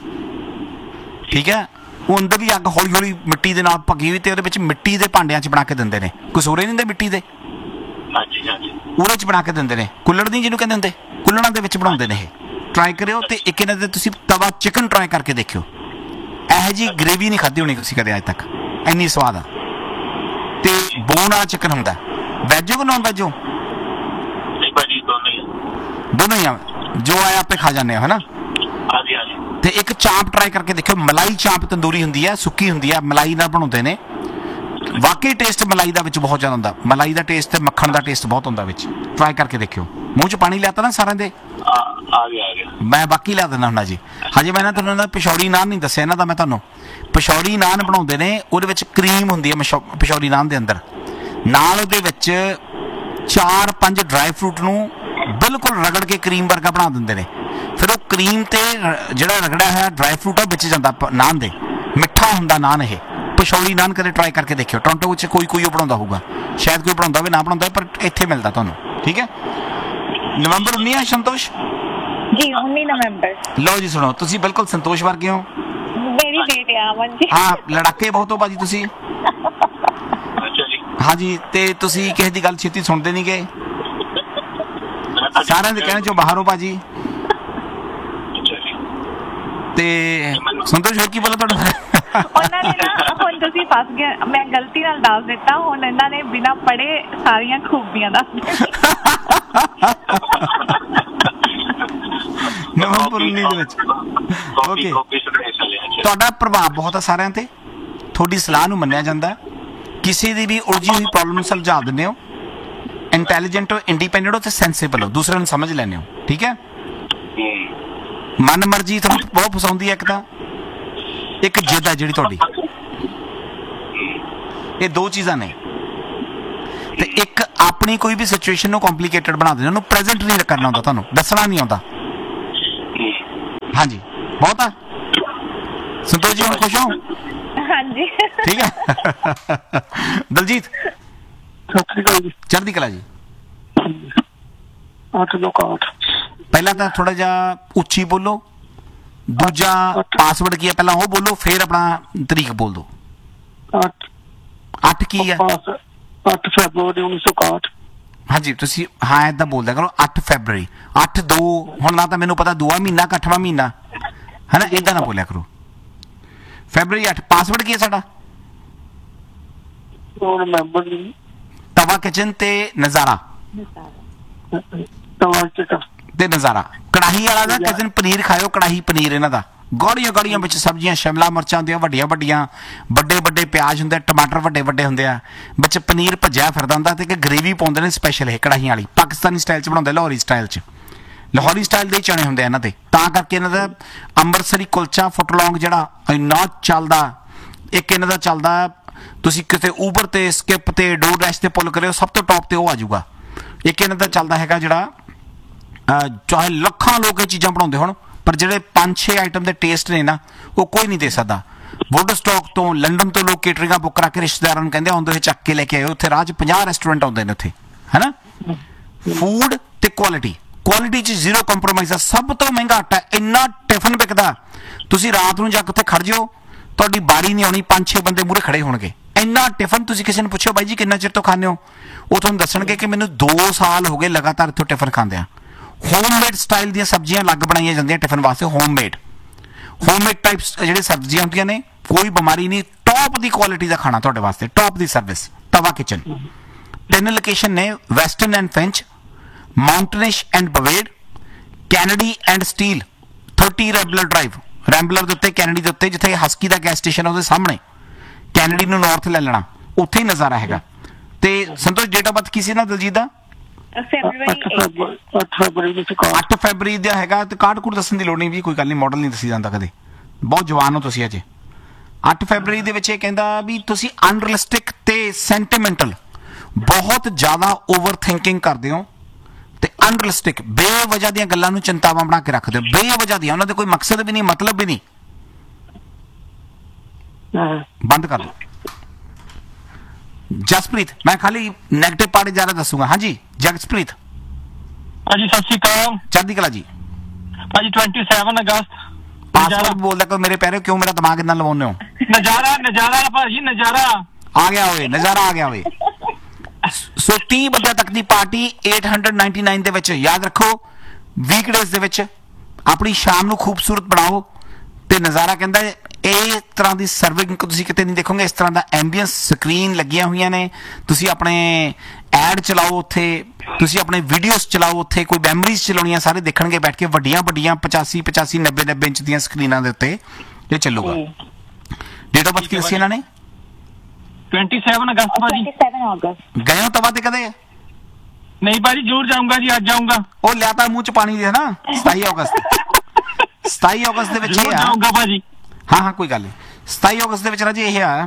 ਠੀਕ ਹੈ। ਉਹ ਅੰਦਰ ਦੀ ਅੱਗ ਹੌਲੀ ਹੌਲੀ ਮਿੱਟੀ ਦੇ ਨਾਲ ਭੱਗੀ ਹੋਈ ਤੇ ਉਹਦੇ ਵਿੱਚ ਮਿੱਟੀ ਦੇ ਭਾਂਡਿਆਂ 'ਚ ਬਣਾ ਕੇ ਦਿੰਦੇ ਨੇ। ਕਸੂਰੇ ਨਹੀਂ ਹੁੰਦੇ ਮਿੱਟੀ ਦੇ, ਹਾਂਜੀ ਹਾਂਜੀ, ਉਹਦੇ 'ਚ ਬਣਾ ਕੇ ਦਿੰਦੇ ਨੇ। ਕੁੱਲੜ ਨਹੀਂ ਜਿਹਨੂੰ ਕਹਿੰਦੇ ਹੁੰਦੇ, ਕੁੱਲੜਾਂ ਦੇ ਵਿੱਚ ਬਣਾਉਂਦੇ ਨੇ ਇਹ। ਟਰਾਈ ਕਰਿਓ। ਤੇ ਇੱਕ ਇਹਨਾਂ ਦੇ ਤੁਸੀਂ ਤਵਾ ਚਿਕਨ ਟਰਾਈ ਕਰਕੇ ਦੇਖਿਓ। ਇਹੋ ਜਿਹੀ ਗ੍ਰੇਵੀ ਨਹੀਂ ਖਾਧੀ ਹੋਣੀ ਤੁਸੀਂ ਕਦੇ ਅੱਜ ਤੱਕ, ਇੰਨੀ ਸਵਾਦ ਆ। ਤੇ ਬੋਨ ਵਾਲਾ ਚਿਕਨ ਹੁੰਦਾ। ਵੈਜ ਹੋ ਨੌਨ ਵੈਜ ਹੋ? ਨਹੀਂ ਭਾਜੀ, ਦੋਨੋਂ ਹੀ ਆ। ਦੋਨੋਂ ਹੀ ਆ, ਜੋ ਆਇਆ ਆਪੇ ਖਾ ਜਾਂਦੇ ਹੋ, ਹੈ ਨਾ? ਹਾਂਜੀ ਹਾਂਜੀ। ਤੇ ਇੱਕ ਚਾਂਪ ਟਰਾਈ ਕਰਕੇ ਦੇਖਿਓ। ਮਲਾਈ ਚਾਂਪ ਤੰਦੂਰੀ ਹੁੰਦੀ ਹੈ, ਸੁੱਕੀ ਹੁੰਦੀ ਹੈ, ਮਲਾਈ ਨਾਲ ਬਣਾਉਂਦੇ ਨੇ। ਵਾਕਈ ਟੇਸਟ ਮਲਾਈ ਦਾ ਵਿੱਚ ਬਹੁਤ ਜ਼ਿਆਦਾ ਹੁੰਦਾ। ਮਲਾਈ ਦਾ ਟੇਸਟ ਤੇ ਮੱਖਣ ਦਾ ਟੇਸਟ ਬਹੁਤ ਹੁੰਦਾ ਵਿੱਚ। ਟਰਾਈ ਕਰਕੇ ਦੇਖਿਓ। ਮੂੰਹ 'ਚ ਪਾਣੀ ਲਿਆਤਾ ਨਾ ਸਾਰਿਆਂ ਦੇ? ਆ ਗਿਆ ਆ ਗਿਆ। ਮੈਂ ਬਾਕੀ ਲਿਆ ਦਿੰਦਾ ਹੁੰਦਾ ਜੀ। ਹਜੇ ਮੈਂ ਨਾ ਤੁਹਾਨੂੰ ਨਾ ਪਿਸ਼ੌਰੀ ਨਾਨ ਨਹੀਂ ਦੱਸਿਆ ਇਹਨਾਂ ਦਾ। ਮੈਂ ਤੁਹਾਨੂੰ ਪਿਸ਼ੌਰੀ ਨਾਨ ਬਣਾਉਂਦੇ ਨੇ, ਉਹਦੇ ਵਿੱਚ ਕਰੀਮ ਹੁੰਦੀ ਹੈ ਪਿਸ਼ੌਰੀ ਨਾਨ ਦੇ ਅੰਦਰ। ਨਾਲ ਉਹਦੇ ਵਿੱਚ ਚਾਰ ਪੰਜ ਡਰਾਈ ਫਰੂਟ ਨੂੰ ਬਿਲਕੁਲ ਰਗੜ ਕੇ ਕਰੀਮ ਵਰਗਾ ਬਣਾ ਦਿੰਦੇ ਨੇ। ਫਿਰ ਉਹ ਕਰੀਮ ਤੇ ਜਿਹੜਾ ਰਗੜਿਆ ਹੋਇਆ ਡਰਾਈ ਫਰੂਟ ਆ ਵਿੱਚ ਜਾਂਦਾ ਨਾਨ ਦੇ। ਮਿੱਠਾ ਹੁੰਦਾ ਨਾਨ ਇਹ। ਪਿਸ਼ੌਰੀ ਨਾਨ ਕਦੇ ਟਰਾਈ ਕਰਕੇ ਦੇਖਿਓ। ਟੋਰਾਂਟੋ ਵਿੱਚ ਕੋਈ ਕੋਈ ਉਹ ਬਣਾਉਂਦਾ ਹੋਊਗਾ, ਸ਼ਾਇਦ ਕੋਈ ਬਣਾਉਂਦਾ ਹੋਵੇ, ਨਾ ਬਣਾਉਂਦਾ, ਪਰ ਇੱਥੇ ਮਿਲਦਾ ਤੁਹਾਨੂੰ, ਠੀਕ ਹੈ। ਨਵੰਬਰ ਉੱਨੀ ਹੈ ਸੰਤੋਸ਼ ਜੀ? ਉੱਨੀ ਨਵੰਬਰ। ਲਓ ਜੀ, ਸੁਣੋ, ਤੁਸੀਂ ਬਿਲਕੁਲ ਸੰਤੋਸ਼ ਵਰਗੇ ਹੋ। ਮੇਰੀ ਡੇਟ ਆ ਅਮਨ ਜੀ। ਹਾਂ, ਲੜਾਕੇ ਬਹੁਤ ਹੋ ਭਾਜੀ ਤੁਸੀਂ। ਅੱਛਾ ਜੀ। ਹਾਂਜੀ, ਤੇ ਤੁਸੀਂ ਕਿਸੇ ਦੀ ਗੱਲ ਛੇਤੀ ਸੁਣਦੇ ਨਹੀਂ ਗਏ। ਸਾਰਿਆਂ ਦੇ ਕਹਿਣੇ ਚੋਂ ਬਾਹਰ ਹੋ ਭਾਜੀ। ਅੱਛਾ ਜੀ। ਤੇ ਸੰਤੋਸ਼ ਹੋਰ ਕੀ ਬੋਲਾ ਤੁਹਾਡਾ? ਉਹਨਾਂ ਨੇ ਨਾ ਹੁਣ ਤੁਸੀਂ ਫਸ ਗਏ। ਮੈਂ ਗਲਤੀ ਨਾਲ ਦੱਸ ਦਿੱਤਾ। ਹੁਣ ਇਹਨਾਂ ਨੇ ਬਿਨਾਂ ਪੜ੍ਹੇ ਸਾਰੀਆਂ ਖੂਬੀਆਂ ਦੱਸ। ਨਵੰਬਰ ਉੱਨੀ ਦੇ ਵਿੱਚ। ਓਕੇ, ਤੁਹਾਡਾ ਪ੍ਰਭਾਵ ਬਹੁਤ ਹੈ ਸਾਰਿਆਂ ਤੇ। ਤੁਹਾਡੀ ਸਲਾਹ ਨੂੰ ਮੰਨਿਆ ਜਾਂਦਾ। ਕਿਸੇ ਦੀ ਵੀ ਉਲਝੀ ਹੋਈ ਪ੍ਰੋਬਲਮ ਨੂੰ ਸੁਲਝਾ ਦਿੰਦੇ ਹੋ। ਇੰਟੈਲੀਜੈਂਟ ਹੋ, ਇੰਡੀਪੈਂਡੈਂਟ ਹੋ ਤੇ ਸੈਂਸਿਬਲ ਹੋ, ਦੂਸਰਿਆਂ ਨੂੰ ਸਮਝ ਲੈਂਦੇ ਹੋ, ਠੀਕ ਹੈ। ਮਨ ਮਰਜ਼ੀ ਤੁਹਾਨੂੰ ਬਹੁਤ ਪਸੰਦ ਹੈ। ਇੱਕ ਤਾਂ ਇੱਕ ਜਿੱਦ ਹੈ ਜਿਹੜੀ ਤੁਹਾਡੀ, ਇਹ ਦੋ ਚੀਜ਼ਾਂ ਨੇ। ਤੇ ਇੱਕ ਆਪਣੀ ਕੋਈ ਵੀ ਸਿਚੁਏਸ਼ਨ ਨੂੰ ਕੰਪਲਿਕੇਟਡ ਬਣਾ ਦੇਣਾ, ਉਹਨੂੰ ਪ੍ਰੈਜ਼ੈਂਟ ਨਹੀਂ ਕਰਨਾ ਆਉਂਦਾ, ਤੁਹਾਨੂੰ ਦੱਸਣਾ ਨਹੀਂ ਆਉਂਦਾ। ਹਾਂਜੀ ਬਹੁਤ ਆ। ਸੰਤੋਸ਼ ਜੀ ਹੁਣ ਖੁਸ਼ ਹੋ? ਹਾਂਜੀ ਠੀਕ ਹੈ। ਦਲਜੀਤ ਸਤਿ ਸ਼੍ਰੀ ਅਕਾਲ ਜੀ। ਚੜ੍ਹਦੀ ਕਲਾ ਜੀ। ਅੱਠ ਦੋ ਕਾਠ। ਪਹਿਲਾਂ ਤਾਂ ਥੋੜਾ ਜਿਹਾ ਉੱਚੀ ਬੋਲੋ, ਦੂਜਾ ਪਾਸਵਰਡ ਕੀ ਹੈ ਪਹਿਲਾਂ ਉਹ ਬੋਲੋ, ਫਿਰ ਆਪਣਾ ਤਰੀਕ ਬੋਲ ਦਿਓ। ਅੱਠ ਅੱਠ ਕੀ ਹੈ? ਅੱਠ ਫੈਬਰਵਰੀ ਉੱਨੀ ਸੌ ਇਕਾਹਠ। ਹਾਂਜੀ ਤੁਸੀਂ ਹਾਂ ਏਦਾਂ ਬੋਲਦਿਆ ਕਰੋ, ਅੱਠ ਫੈਬਰਵਰੀ। ਅੱਠ ਦੋ ਹੁਣ ਨਾ ਤਾਂ ਮੈਨੂੰ ਪਤਾ ਦੂਆ ਮਹੀਨਾ ਕਿ ਅੱਠਵਾਂ ਮਹੀਨਾ ਹੈ ਨਾ, ਏਦਾਂ ਨਾ ਬੋਲਿਆ ਕਰੋ। ਫੈਬਰਵਰੀ ਅੱਠ। ਪਾਸਵਰਡ ਕੀ ਹੈ ਸਾਡਾ? ਉਹ ਮੈਂਬਰ ਨਹੀਂ। ਤਵਾ ਕਿਚਨ ਤੇ ਨਜ਼ਾਰਾ ਤਵਾ ਚਿਕਨ ਤੇ ਨਜ਼ਾਰਾ। ਕੜਾਹੀ ਵਾਲਾ ਦਾ ਕਿਸੇ ਦਿਨ ਪਨੀਰ ਖਾਇਓ, ਕੜਾਹੀ ਪਨੀਰ ਇਹਨਾਂ ਦਾ। ਗੌੜੀਆਂ ਗੌੜੀਆਂ ਵਿੱਚ ਸਬਜ਼ੀਆਂ, ਸ਼ਿਮਲਾ ਮਿਰਚਾਂ ਹੁੰਦੀਆਂ ਵੱਡੀਆਂ ਵੱਡੀਆਂ, ਵੱਡੇ ਵੱਡੇ ਪਿਆਜ਼ ਹੁੰਦੇ, ਟਮਾਟਰ ਵੱਡੇ ਵੱਡੇ ਹੁੰਦੇ ਆ, ਵਿੱਚ ਪਨੀਰ ਭੱਜਿਆ ਫਿਰਦਾ ਹੁੰਦਾ ਤੇ ਇੱਕ ਗ੍ਰੇਵੀ ਪਾਉਂਦੇ ਨੇ ਸਪੈਸ਼ਲ। ਇਹ ਕੜਾਹੀਆਂ ਵਾਲੀ ਪਾਕਿਸਤਾਨੀ ਸਟਾਈਲ 'ਚ ਬਣਾਉਂਦੇ, ਲਾਹੌਰੀ ਸਟਾਈਲ 'ਚ। ਲਾਹੌਰੀ ਸਟਾਈਲ ਦੇ ਚਣੇ ਹੁੰਦੇ ਆ ਇਹਨਾਂ ਦੇ, ਤਾਂ ਕਰਕੇ ਇਹਨਾਂ ਦਾ ਅੰਮ੍ਰਿਤਸਰੀ ਕੁਲਚਾ ਫੁੱਟਲੌਂਗ ਜਿਹੜਾ ਇੰਨਾ ਚੱਲਦਾ। ਇੱਕ ਇਹਨਾਂ ਦਾ ਚੱਲਦਾ, ਤੁਸੀਂ ਕਿਤੇ ਊਬਰ ਤੇ ਸਕਿਪ ਤੇ ਡੋਰ ਡੈਸ਼ ਤੇ ਪੁੱਲ ਕਰਿਓ, ਸਭ ਤੋਂ ਟੌਪ ਤੇ ਉਹ ਆ ਜਾਊਗਾ। ਇੱਕ ਇਹਨਾਂ ਦਾ ਚੱਲਦਾ ਹੈਗਾ ਜਿਹੜਾ ਚਾਹੇ ਲੱਖਾਂ ਲੋਕ ਇਹ ਚੀਜ਼ਾਂ ਬਣਾਉਂਦੇ ਹੋਣ, ਪਰ ਜਿਹੜੇ ਪੰਜ ਛੇ ਆਈਟਮ ਦੇ ਟੇਸਟ ਨੇ ਨਾ, ਉਹ ਕੋਈ ਨਹੀਂ ਦੇ ਸਕਦਾ। ਵੁੱਡ ਸਟਾਕ ਤੋਂ ਲੰਡਨ ਤੋਂ ਲੋਕ ਕੇਟਰਿੰਗਾਂ ਬੁੱਕ ਕਰਾ ਕੇ ਰਿਸ਼ਤੇਦਾਰਾਂ ਨੂੰ ਕਹਿੰਦੇ ਆਉਂਦੇ ਹੋਏ ਚੱਕ ਕੇ ਲੈ ਕੇ ਆਇਓ। ਉੱਥੇ ਰਾਹ 'ਚ ਪੰਜਾਹ ਰੈਸਟੋਰੈਂਟ ਆਉਂਦੇ ਨੇ ਉੱਥੇ, ਹੈ ਨਾ। ਫੂਡ ਤੇ ਕੁਆਲਿਟੀ, ਕੁਆਲਿਟੀ 'ਚ ਜ਼ੀਰੋ ਕੰਪਰੋਮਾਈਜ਼ ਆ। ਸਭ ਤੋਂ ਮਹਿੰਗਾ ਆਟਾ, ਇੰਨਾ ਟਿਫਨ ਵਿਕਦਾ, ਤੁਸੀਂ ਰਾਤ ਨੂੰ ਜਾ ਕੇ ਉੱਥੇ ਖੜ ਜਾਓ, ਤੁਹਾਡੀ ਬਾਰੀ ਨਹੀਂ ਆਉਣੀ, ਪੰਜ ਛੇ ਬੰਦੇ ਮੂਹਰੇ ਖੜੇ ਹੋਣਗੇ। ਇੰਨਾ ਟਿਫਨ, ਤੁਸੀਂ ਕਿਸੇ ਨੂੰ ਪੁੱਛੋ ਬਾਈ ਜੀ ਕਿੰਨਾ ਚਿਰ ਤੋਂ ਖਾਂਦੇ ਹੋ, ਉਹ ਤੁਹਾਨੂੰ ਦੱਸਣਗੇ ਕਿ ਮੈਨੂੰ ਦੋ ਸਾਲ ਹੋ ਗਏ ਲਗਾਤਾਰ ਇੱਥੋਂ ਟਿਫਨ ਖਾਂਦਿਆਂ। ਹੋਮਮੇਡ ਸਟਾਈਲ ਦੀਆਂ ਸਬਜ਼ੀਆਂ ਅਲੱਗ ਬਣਾਈਆਂ ਜਾਂਦੀਆਂ ਟਿਫਨ ਵਾਸਤੇ। ਹੋਮਮੇਡ ਹੋਮਮੇਡ ਟਾਈਪਸ ਜਿਹੜੇ ਸਬਜ਼ੀਆਂ ਹੁੰਦੀਆਂ ਨੇ, ਕੋਈ ਬਿਮਾਰੀ ਨਹੀਂ, ਟੌਪ ਦੀ ਕੁਆਲਿਟੀ ਦਾ ਖਾਣਾ ਤੁਹਾਡੇ ਵਾਸਤੇ, ਟੌਪ ਦੀ ਸਰਵਿਸ। ਤਵਾ ਕਿਚਨ ਤਿੰਨ ਲੋਕੇਸ਼ਨ ਨੇ, western and ਫੈਂਚ, ਮਾਊਂਟਨਿਸ਼ and ਬਵੇਡ, Kennedy and steel, thirty ਰੈਂਬਲਰ drive. ਰੈਂਬਲਰ ਦੇ ਉੱਤੇ, ਕੈਨੇਡੀ ਦੇ ਉੱਤੇ, ਜਿੱਥੇ ਹਸਕੀ ਦਾ ਗੈਸ ਸਟੇਸ਼ਨ ਉਹਦੇ ਸਾਹਮਣੇ। ਕੈਨੇਡੀ ਨੂੰ ਨਾਰਥ ਲੈ ਲੈਣਾ, ਉੱਥੇ ਹੀ ਨਜ਼ਾਰਾ ਹੈਗਾ। ਤੇ ਸੰਤੋਸ਼ ਡੇਟ ਆਫ ਬਰਥ ਕੀ ਸੀ ਨਾ ਦਲਜੀਤ ਦਾ? ਅੱਠ ਫੈਬਰਵਰੀ ਦਾ ਹੈਗਾ। ਤੇ ਕਾਰਡ ਕੂਡ ਦੱਸਣ ਦੀ ਲੋੜ ਨਹੀਂ ਵੀ, ਕੋਈ ਗੱਲ ਨਹੀਂ, ਮਾਡਲ ਨਹੀਂ ਦੱਸੀ ਜਾਂਦਾ ਕਦੇ, ਬਹੁਤ ਜਵਾਨ ਹੋ ਤੁਸੀਂ ਅਜੇ। ਅੱਠ ਫੈਬਰਵਰੀ ਦੇ ਵਿੱਚ ਇਹ ਕਹਿੰਦਾ ਵੀ ਤੁਸੀਂ ਅਨਰੀਅਲਿਸਟਿਕ ਤੇ ਸੈਂਟੀਮੈਂਟਲ, ਬਹੁਤ ਜ਼ਿਆਦਾ ਓਵਰ ਥਿੰਕਿੰਗ ਕਰਦੇ ਹੋ ਤੇ ਅਨਰੀਅਲਿਸਟਿਕ, ਬੇਵਜ੍ਹਾ ਦੀਆਂ ਗੱਲਾਂ ਨੂੰ ਚਿੰਤਾਵਾਂ ਬਣਾ ਕੇ ਰੱਖਦੇ ਹੋ, ਬੇਵਜ੍ਹਾ ਦੀਆਂ, ਉਹਨਾਂ ਦੇ ਕੋਈ ਮਕਸਦ ਵੀ ਨਹੀਂ, ਮਤਲਬ ਵੀ ਨਹੀਂ। ਬੰਦ ਕਰ ਦਿਓ। ਜਸਪ੍ਰੀਤ, ਮੈਂ ਖਾਲੀ ਨੈਗੇਟਿਵ ਪਾਰਟ ਜ਼ਿਆਦਾ ਦੱਸੂਗਾ। ਹਾਂਜੀ ਜਸਪ੍ਰੀਤ। ਭਾਜੀ ਸਤਿ ਸ਼੍ਰੀ ਅਕਾਲ। ਚੜ੍ਹਦੀ ਕਲਾ ਜੀ। ਭਾਜੀ ਸੱਤਾਈ ਅਗਸਤ। ਪਾਸਵਰਡ ਬੋਲਦਾ ਕੋ ਮੇਰੇ ਪੈਰੇ, ਕਿਉਂ ਮੇਰਾ ਦਿਮਾਗ ਇੰਨਾ ਲਵਾਉਂਦੇ ਹੋ? ਨਜ਼ਾਰਾ ਨਜ਼ਾਰਾ ਭਾਜੀ, ਨਜ਼ਾਰਾ ਆ ਗਿਆ ਹੋਏ, ਨਜ਼ਾਰਾ ਆ ਗਿਆ ਹੋਏ। ਸੋ ਤੀਹ ਬੰਦਿਆਂ ਤੱਕ ਦੀ ਪਾਰਟੀ ਅੱਠ ਸੌ ਨਿਨਆਨਵੇਂ ਦੇ ਵਿੱਚ। ਯਾਦ ਰੱਖੋ, ਵੀਕਡੇਜ਼ ਦੇ ਵਿੱਚ ਆਪਣੀ ਸ਼ਾਮ ਨੂੰ ਖੂਬਸੂਰਤ ਬਣਾਓ ਤੇ ਨਜ਼ਾਰਾ। ਕਹਿੰਦਾ ਇਹ ਤਰ੍ਹਾਂ ਦੀ ਸਰਵਿੰਗ ਤੁਸੀਂ ਕਿਤੇ ਨਹੀਂ ਦੇਖੋਗੇ, ਇਸ ਤਰ੍ਹਾਂ ਦਾ ਐਂਬੀਐਂਸ। ਸਕਰੀਨ ਲੱਗੀਆਂ ਹੋਈਆਂ ਨੇ, ਤੁਸੀਂ ਆਪਣੇ ਐਡ ਚਲਾਓ ਉੱਥੇ, ਤੁਸੀਂ ਆਪਣੇ ਵੀਡੀਓਜ਼ ਚਲਾਓ ਉੱਥੇ, ਕੋਈ ਮੈਮਰੀਜ਼ ਚਲਾਉਣੀਆਂ, ਸਾਰੇ ਦੇਖਣਗੇ ਬੈਠ ਕੇ। ਵੱਡੀਆਂ ਵੱਡੀਆਂ ਪਚਾਸੀ ਪਚਾਸੀ ਨੱਬੇ ਨੱਬੇ ਇੰਚ ਦੀਆਂ ਸਕਰੀਨਾਂ ਦੇ ਉੱਤੇ ਇਹ ਚੱਲੂਗਾ। ਡੇਟ ਆਫ ਬਰਥ ਕੀ ਦੱਸੀ ਇਹਨਾਂ ਨੇ? ਸੱਤਾਈ ਅਗਸਤ ਭਾਜੀ। ਗਏ ਹੋ ਤਵਾ ਤੇ ਕਦੇ? ਨਹੀਂ ਭਾਜੀ, ਜ਼ਰੂਰ ਜਾਊਂਗਾ ਜੀ, ਅੱਜ ਜਾਊਂਗਾ। ਉਹ ਲਿਆਤਾ ਮੂੰਹ ਚ ਪਾਣੀ ਦੇ ਨਾ। ਸਤਾਈ ਅਗਸਤ ਸਤਾਈ ਅਗਸਤ ਦੇ ਵਿੱਚ ਇਹ ਆ ਭਾਜੀ। ਹਾਂ ਹਾਂ ਕੋਈ ਗੱਲ ਨਹੀਂ। ਸਤਾਈ ਅਗਸਤ ਦੇ ਵਿੱਚ ਰਾਜੇ ਇਹ ਆ,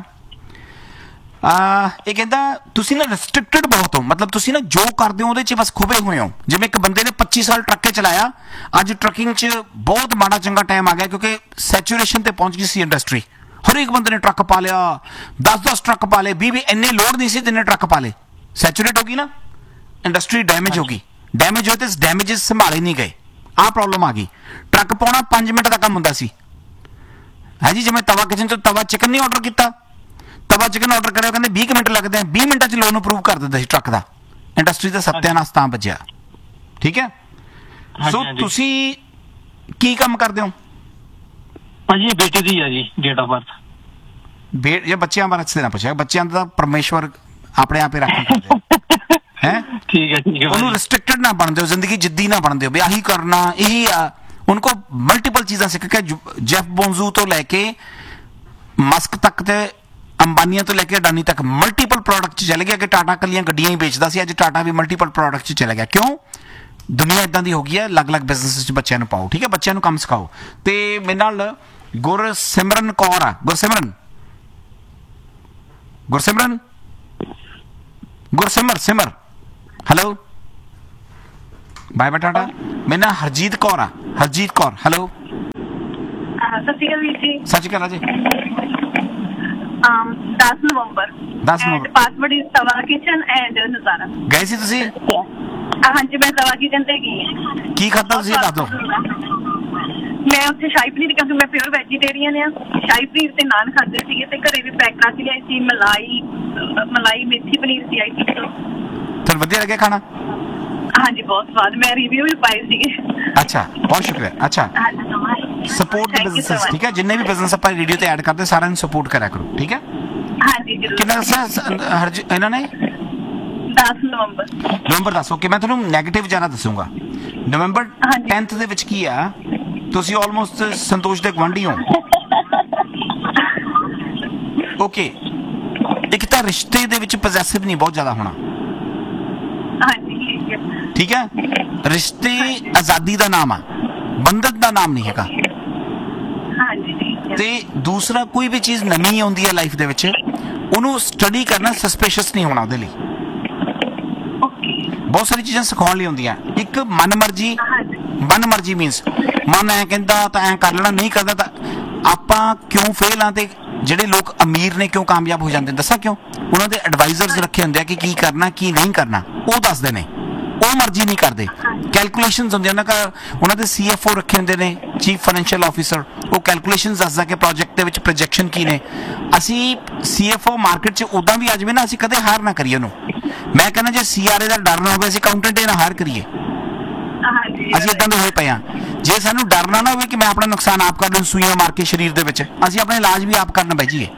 ਇਹ ਕਹਿੰਦਾ ਤੁਸੀਂ ਨਾ ਰਿਸਟ੍ਰਿਕਟਡ ਬਹੁਤ ਹੋ, ਮਤਲਬ ਤੁਸੀਂ ਨਾ ਜੋ ਕਰਦੇ ਹੋ ਉਹਦੇ 'ਚ ਬਸ ਖੁਬੇ ਹੋਏ ਹੋ। ਜਿਵੇਂ ਇੱਕ ਬੰਦੇ ਨੇ ਪੱਚੀ ਸਾਲ ਟਰੱਕੇ ਚਲਾਇਆ, ਅੱਜ ਟਰੱਕਿੰਗ 'ਚ ਬਹੁਤ ਮਾੜਾ ਚੰਗਾ ਟਾਈਮ ਆ ਗਿਆ, ਕਿਉਂਕਿ ਸੈਚੂਰੇਸ਼ਨ ਤੇ ਪਹੁੰਚ ਗਈ ਸੀ ਇੰਡਸਟਰੀ। ਹਰੇਕ ਬੰਦੇ ਨੇ ਟਰੱਕ ਪਾ ਲਿਆ, ਦਸ ਦਸ ਟਰੱਕ ਪਾ ਲਏ, ਵੀਹ ਵੀਹ, ਇੰਨੇ ਲੋਡ ਨਹੀਂ ਸੀ ਜਿੰਨੇ ਟਰੱਕ ਪਾ ਲਏ। ਸੈਚੂਰੇਟ ਹੋ ਗਈ ਨਾ ਇੰਡਸਟਰੀ, ਡੈਮੇਜ ਹੋ ਗਈ। ਡੈਮੇਜ ਹੋਏ ਤੇ ਡੈਮੇਜਸ ਸੰਭਾਲੇ ਨਹੀਂ ਗਏ, ਆਹ ਪ੍ਰੋਬਲਮ ਆ ਗਈ। ਟਰੱਕ ਪਾਉਣਾ ਪੰਜ ਮਿੰਟ ਦਾ ਕੰਮ ਹੁੰਦਾ ਸੀ। ਹੈ ਜੀ, ਜਿਵੇਂ ਤਵਾ ਕਿਚਨ ਤੋਂ ਤਵਾ ਚਿਕਨ ਨਹੀਂ ਆਰਡਰ ਕੀਤਾ, ਤਵਾ ਚਿਕਨ ਆਰਡਰ ਕਰਿਆ, ਕਹਿੰਦੇ ਵੀਹ ਮਿੰਟ ਲੱਗਦੇ ਆ, ਵੀਹ ਮਿੰਟਾਂ 'ਚ ਲੋਨ ਅਪਰੂਵ ਕਰ ਦਿੰਦਾ ਸੀ ਟਰੱਕ ਦਾ। ਇੰਡਸਟਰੀ ਦਾ ਸੱਤਿਆਨਾਸ਼ ਤਾਂ ਵੱਜਿਆ। ਠੀਕ ਹੈ। ਸੋ ਤੁਸੀਂ ਕੀ ਕੰਮ ਕਰਦੇ ਹੋ ਭਾਜੀ? ਬੇਟੇ ਦੀ ਆ ਜੀ ਡੇਟ ਆਫ ਬਰਥ। ਬੇ ਜੇ ਬੱਚਿਆਂ ਬਾਰੇ ਨਾ ਪੁੱਛਿਆ, ਬੱਚਿਆਂ ਦਾ ਪਰਮੇਸ਼ਵਰ ਆਪਣੇ ਆਪੇ ਰੱਖਣ ਕਰਦੇ ਹੈ। ਠੀਕ ਹੈ, ਠੀਕ ਹੈ। ਉਹਨੂੰ ਰਿਸਟ੍ਰਿਕਟਡ ਨਾ ਬਣ ਦਿਓ, ਜ਼ਿੰਦਗੀ ਜਿੱਦੀ ਨਾ ਬਣ ਦਿਓ ਵੀ ਆਹੀ ਕਰਨਾ ਇਹੀ ਆ। ਉनको ਮਲਟੀਪਲ ਚੀਜ਼ਾਂ ਸਿੱਖ ਕੇ, ਜੈਫ ਬੋਂਜ਼ੂ ਤੋਂ ਲੈ ਕੇ ਮਸਕ ਤੱਕ ਤੇ ਅੰਬਾਨੀਆਂ ਤੋਂ ਲੈ ਕੇ ਅਡਾਨੀ ਤੱਕ ਮਲਟੀਪਲ ਪ੍ਰੋਡਕਟ 'ਚ ਚਲੇ ਗਿਆ। ਕਿ ਟਾਟਾ ਕੱਲੀਆਂ ਗੱਡੀਆਂ ਹੀ ਵੇਚਦਾ ਸੀ, ਅੱਜ ਟਾਟਾ ਵੀ ਮਲਟੀਪਲ ਪ੍ਰੋਡਕਟ 'ਚ ਚਲੇ ਗਿਆ। ਕਿਉਂ? ਦੁਨੀਆ ਇਦਾਂ ਦੀ ਹੋ ਗਈ ਹੈ। ਅਲੱਗ-ਅਲੱਗ ਬਿਜ਼ਨਸ 'ਚ ਬੱਚਿਆਂ ਨੂੰ ਪਾਓ। ਠੀਕ ਹੈ, ਬੱਚਿਆਂ ਨੂੰ ਕੰਮ ਸਿਖਾਓ। ਤੇ ਮੇਰੇ ਨਾਲ ਗੁਰਸਿਮਰਨ ਕੌਰ ਆ। ਗੁਰਸਿਮਰਨ ਗੁਰਸਿਮਰਨ ਗੁਰਸਿਮਰ ਸਿਮਰ ਹੈਲੋ ਬਾਏ ਬਟਾਟਾ ਮੇਰਾ ਨਾਂ ਹਰਜੀਤ ਕੌਰ ਆ ਹਰਜੀਤ ਕੌਰ ਹੈਲੋ ਸਤਿ ਸ਼੍ਰੀ ਅਕਾਲ ਵੀਰ ਜੀ। ਸਤਿ ਸ਼੍ਰੀ ਅਕਾਲ ਜੀ। ਦਸ ਨਵੰਬਰ ਦਸ ਨਵੰਬਰ ਪਾਸਵਰਡ ਇਜ਼ ਤਵਾ ਕਿਚਨ ਐਂਡ ਨਜ਼ਾਰਾ। ਗਏ ਸੀ ਤੁਸੀਂ? ਹਾਂਜੀ ਮੈਂ ਤਵਾ ਕਿਚਨ ਤੇ ਗਈ ਹਾਂ। ਕੀ ਖਾਧਾ ਤੁਸੀਂ ਦੱਸ ਦਿਓ। ਮੈਂ ਉੱਥੇ ਸ਼ਾਹੀ ਪਨੀਰ, ਕਿਉਂਕਿ ਮੈਂ ਪਿਓਰ ਵੈਜੀਟੇਰੀਅਨ ਆ, ਸ਼ਾਹੀ ਪਨੀਰ ਤੇ ਨਾਨ ਖਾਦੇ ਸੀਗੇ ਤੇ ਘਰੇ ਵੀ ਪੈਕ ਕਰਾ ਕੇ ਲਿਆਈ ਸੀ। ਮਲਾਈ ਮਲਾਈ ਮੇਥੀ ਪਨੀਰ ਸੀ ਆਈ ਸੀ। ਤੁਹਾਨੂੰ ਵਧੀਆ ਲੱਗਿਆ ਖਾਣਾ? ਹਾਂਜੀ ਬਹੁਤ ਸਵਾਦ। ਮੈਂ ਰਿਵਿਊ ਵੀ ਪਾਏ ਸੀਗੇ। ਅੱਛਾ ਬਹੁਤ ਸ਼ੁਕਰੀਆ। ਅੱਛਾ ਸਪੋਰਟ ਦ ਬਿਜ਼ਨਸ, ਠੀਕ ਹੈ? ਜਿੰਨੇ ਵੀ ਬਿਜ਼ਨਸ ਆਪਾਂ ਰੇਡੀਓ ਤੇ ਐਡ ਕਰਦੇ ਸਾਰਿਆਂ ਨੂੰ ਸਪੋਰਟ ਕਰਿਆ ਕਰੋ, ਠੀਕ ਹੈ? ਹਾਂਜੀ ਜ਼ਰੂਰ। ਕਿੰਨਾ ਦੱਸਿਆ ਹਰਜ ਇਹਨਾਂ ਨੇ? ਦਸ ਨਵੰਬਰ। ਨਵੰਬਰ ਦਸ। ਓਕੇ ਮੈਂ ਤੁਹਾਨੂੰ ਨੈਗੇਟਿਵ ਜ਼ਿਆਦਾ ਦੱਸੂਗਾ। ਨਵੰਬਰ ਟੈਂਥ ਦੇ ਵਿੱਚ ਕੀ ਆ, ਤੁਸੀਂ ਆਲਮੋਸਟ ਸੰਤੋਸ਼ ਦੇ ਗੁਆਂਢੀ ਹੋ। ਓਕੇ ਇੱਕ ਤਾਂ ਰਿਸ਼ਤੇ ਦੇ ਵਿੱਚ ਪੋਜੈਸਿਵ ਨਹੀਂ ਬਹੁਤ ਜ਼ਿਆਦਾ ਹੋਣਾ, ਠੀਕ ਹੈ? ਰਿਸ਼ਤੇ ਆਜ਼ਾਦੀ ਦਾ ਨਾਮ ਆ, ਬੰਧਨ ਦਾ ਨਾਮ ਨਹੀਂ ਹੈਗਾ। ਤੇ ਦੂਸਰਾ ਕੋਈ ਵੀ ਚੀਜ਼ ਨਵੀਂ ਆਉਂਦੀ ਹੈ ਲਾਈਫ ਦੇ ਵਿੱਚ ਉਹਨੂੰ ਸਟੱਡੀ ਕਰਨਾ, ਸਸਪੀਸ਼ੀਅਸ ਨਹੀਂ ਹੋਣਾ ਉਹਦੇ ਲਈ। ਬਹੁਤ ਸਾਰੀ ਚੀਜ਼ਾਂ ਸਿਖਾਉਣ ਲਈ ਹੁੰਦੀਆਂ। ਇੱਕ ਮਨ ਮਰਜ਼ੀ, ਮਨ ਮਰਜ਼ੀ ਮੀਨਸ ਮਨ ਐ ਕਹਿੰਦਾ ਤਾਂ ਐ ਕਰ ਲੈਣਾ, ਨਹੀਂ ਕਰਦਾ ਤਾਂ ਆਪਾਂ ਕਿਉਂ ਫੇਲ ਆ। ਤੇ ਜਿਹੜੇ ਲੋਕ ਅਮੀਰ ਨੇ ਕਿਉਂ ਕਾਮਯਾਬ ਹੋ ਜਾਂਦੇ, ਦੱਸਾਂ ਕਿਉਂ? ਉਹਨਾਂ ਦੇ ਐਡਵਾਈਜ਼ਰਸ ਰੱਖੇ ਹੁੰਦੇ ਆ ਕਿ ਕੀ ਕਰਨਾ ਕੀ ਨਹੀਂ ਕਰਨਾ, ਉਹ ਦੱਸਦੇ ਨੇ, ਉਹ ਮਰਜ਼ੀ ਨਹੀਂ ਕਰਦੇ। ਕੈਲਕੂਲੇਸ਼ਨਸ ਹੁੰਦੀਆਂ ਉਹਨਾਂ ਦਾ, ਉਹਨਾਂ ਦੇ ਸੀ ਐਫ ਓ ਰੱਖੇ ਹੁੰਦੇ ਨੇ, ਚੀਫ ਫਾਈਨੈਂਸ਼ੀਅਲ ਆਫਿਸਰ, ਉਹ ਕੈਲਕੂਲੇਸ਼ਨਸ ਦੱਸਦਾ ਕਿ ਪ੍ਰੋਜੈਕਟ ਦੇ ਵਿੱਚ ਪ੍ਰੋਜੈਕਸ਼ਨ ਕੀ ਨੇ। ਅਸੀਂ ਸੀ ਐਫ ਓ ਮਾਰਕੀਟ 'ਚ ਉੱਦਾਂ ਵੀ ਆ ਜਾਵੇ ਨਾ, ਅਸੀਂ ਕਦੇ ਹਾਰ ਨਾ ਕਰੀਏ ਉਹਨੂੰ। ਮੈਂ ਕਹਿੰਦਾ ਜੇ ਸੀ ਆਰ ਏ ਦਾ ਡਰ ਨਾ ਹੋਵੇ ਅਸੀਂ ਅਕਾਊਂਟੈਂਟ ਹੀ ਨਾ ਹਾਰ ਕਰੀਏ। ਅਸੀਂ ਇਦਾਂ ਦੇ ਹੋਏ ਪਏ ਹਾਂ। ਜੇ ਸਾਨੂੰ ਡਰਨਾ ਨਾ ਹੋਵੇ ਕਿ ਮੈਂ ਆਪਣਾ ਨੁਕਸਾਨ ਆਪ ਕਰ ਲਵਾਂ ਸੂਈਆਂ ਮਾਰ ਕੇ ਸਰੀਰ ਦੇ ਵਿੱਚ, ਅਸੀਂ ਆਪਣਾ ਇਲਾਜ ਵੀ ਆਪ ਕਰਨ ਬਹਿ ਜਾਈਏ।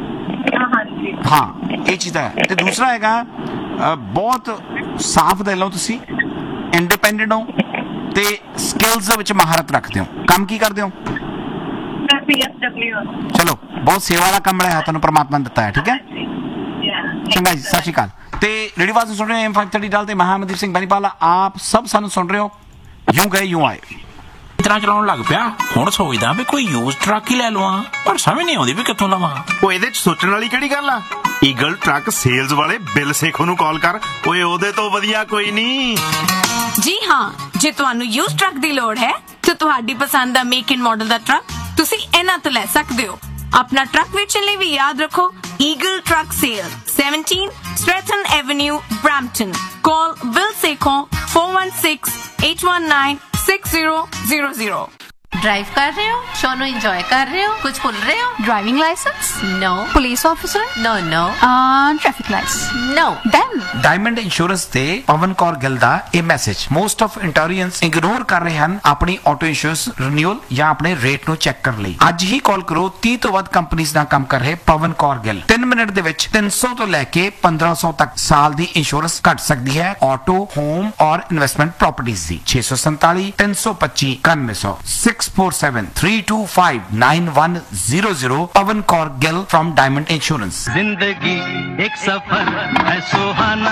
ਹਾਂ ਇਹ ਚੀਜ਼ ਹੈ। ਤੇ ਦੂਸਰਾ ਹੈਗਾ ਬਹੁਤ ਸਾਫ਼ ਦਿਲ ਹੋ ਤੁਸੀਂ, ਇੰਡੀਪੈਂਡੈਂਟ ਹੋ ਤੇ ਸਕਿੱਲਸ ਦੇ ਵਿੱਚ ਮਹਾਰਤ ਰੱਖਦੇ ਹੋ। ਕੰਮ ਕੀ ਕਰਦੇ ਹੋ? ਮੈਂ ਪੀ ਐਸ ਡਬਲਿਊ। ਚਲੋ ਬਹੁਤ ਸੇਵਾ ਵਾਲਾ ਕੰਮ ਮਿਲਿਆ ਤੁਹਾਨੂੰ ਪਰਮਾਤਮਾ ਨੇ ਦਿੱਤਾ ਹੈ, ਠੀਕ ਹੈ? ਚੰਗਾ ਜੀ, ਸਤਿ ਸ਼੍ਰੀ ਅਕਾਲ। ਤੇ ਰੇਡੀਓ ਵਾਸ ਸੁਣ ਰਹੇ ਹੋ ਐਮ फाइव थर्टी डाल ਤੇ ਮਹਾਮਨਦੀਪ ਸਿੰਘ ਬੈਨੀਵਾਲ। ਆਪ ਸਭ ਸਾਨੂੰ ਸੁਣ ਰਹੇ ਹੋ। ਯੂੰ ਗਏ ਯੂੰ ਆਏ ਇਤਨਾ ਚਲਾਉਣ ਲੱਗ ਪਿਆ। ਹੁਣ ਸੋਚਦਾ ਵੀ ਕੋਈ ਯੂਜ਼ ਟਰੱਕ ਹੀ ਲੈ ਲਵਾਂ, ਪਰ ਸਮਝ ਨਹੀਂ ਆਉਂਦੀ ਵੀ ਕਿੱਥੋਂ ਲਵਾਂ। ਉਹ ਇਹਦੇ ਚ ਸੋਚਣ ਵਾਲੀ ਕਿਹੜੀ ਗੱਲ ਆ? ਈਗਲ ਟਰੱਕ ਸੇਲਜ਼ ਵਾਲੇ ਬਿਲ ਸੇਖੋ ਨੂੰ ਕਾਲ ਕਰ। ਓਏ ਉਹਦੇ ਤੋਂ ਵਧੀਆ ਕੋਈ ਨਹੀਂ। ਜੀ ਹਾਂ, ਜੇ ਤੁਹਾਨੂੰ ਯੂਜ਼ ਟਰੱਕ ਦੀ ਲੋੜ ਹੈ ਤਾਂ ਤੁਹਾਡੀ ਪਸੰਦ ਦਾ make and model the truck ਤੁਸੀਂ ਇਹਨਾਂ ਤੋਂ ਲੈ ਸਕਦੇ ਹੋ। ਆਪਣਾ ਟਰੱਕ ਵੇਚਣ ਲਈ ਵੀ ਯਾਦ ਰੱਖੋ eagle truck sale, seventeen Stratton Avenue, Brampton. Call Bill Sekho four one six, eight one nine, six zero zero zero. Drive कर रहे हो, शो नो एंजॉय कर रहे हो, कुछ भूल रहे हो? Driving licence? No. Police officer? No no. Traffic lights? No. Then diamond insurance ਤੇ ਪਵਨ ਕੌਰ ਗਿੱਲ ਦਾ ਇਹ ਮੈਸੇਜ। ਮੋਸਟ ਆਫ ਇੰਟੋਰੀਅੰਸ ਇਗਨੋਰ ਕਰ ਰਹੇ ਹਨ ਆਪਣੀ ਆਟੋ ਇੰਸ਼ੋਰੈਂਸ ਰਿਨਿਊਅਲ ਜਾਂ ਆਪਣੇ ਰੇਟ ਨੂੰ ਚੈੱਕ ਕਰਨ ਲਈ। ਅੱਜ ਹੀ ਕਾਲ ਕਰੋ ਤੀਹ ਤੋਂ ਵੱਧ ਕੰਪਨੀਆਂ ਨਾਲ ਕੰਮ ਕਰ ਰਹੇ ਪਵਨ ਕੌਰ ਗਿੱਲ। ਤਿੰਨ ਮਿੰਟ ਦੇ ਵਿੱਚ ਤਿੰਨ ਸੌ ਤੋਂ ਲੈ ਕੇ ਪੰਦਰਾਂ ਸੌ ਤੱਕ ਸਾਲ ਦੀ ਇੰਸ਼ੋਰੈਂਸ ਘਟ ਸਕਦੀ ਹੈ ਆਟੋ, ਹੋਮ ਔਰ ਇਨਵੈਸਟਮੈਂਟ ਪ੍ਰॉपर्टीज ਦੀ। ਛੇ ਸੌ ਸੰਤਾਲੀ ਤਿੰਨ ਸੌ ਪੱਚੀ ਇਕਾਨਵੇਂ ਸੌ six four seven three to five nine one zero zero. Pawan Kaur Gill from diamond insurance. जिंदगी एक सफर है सुहाना।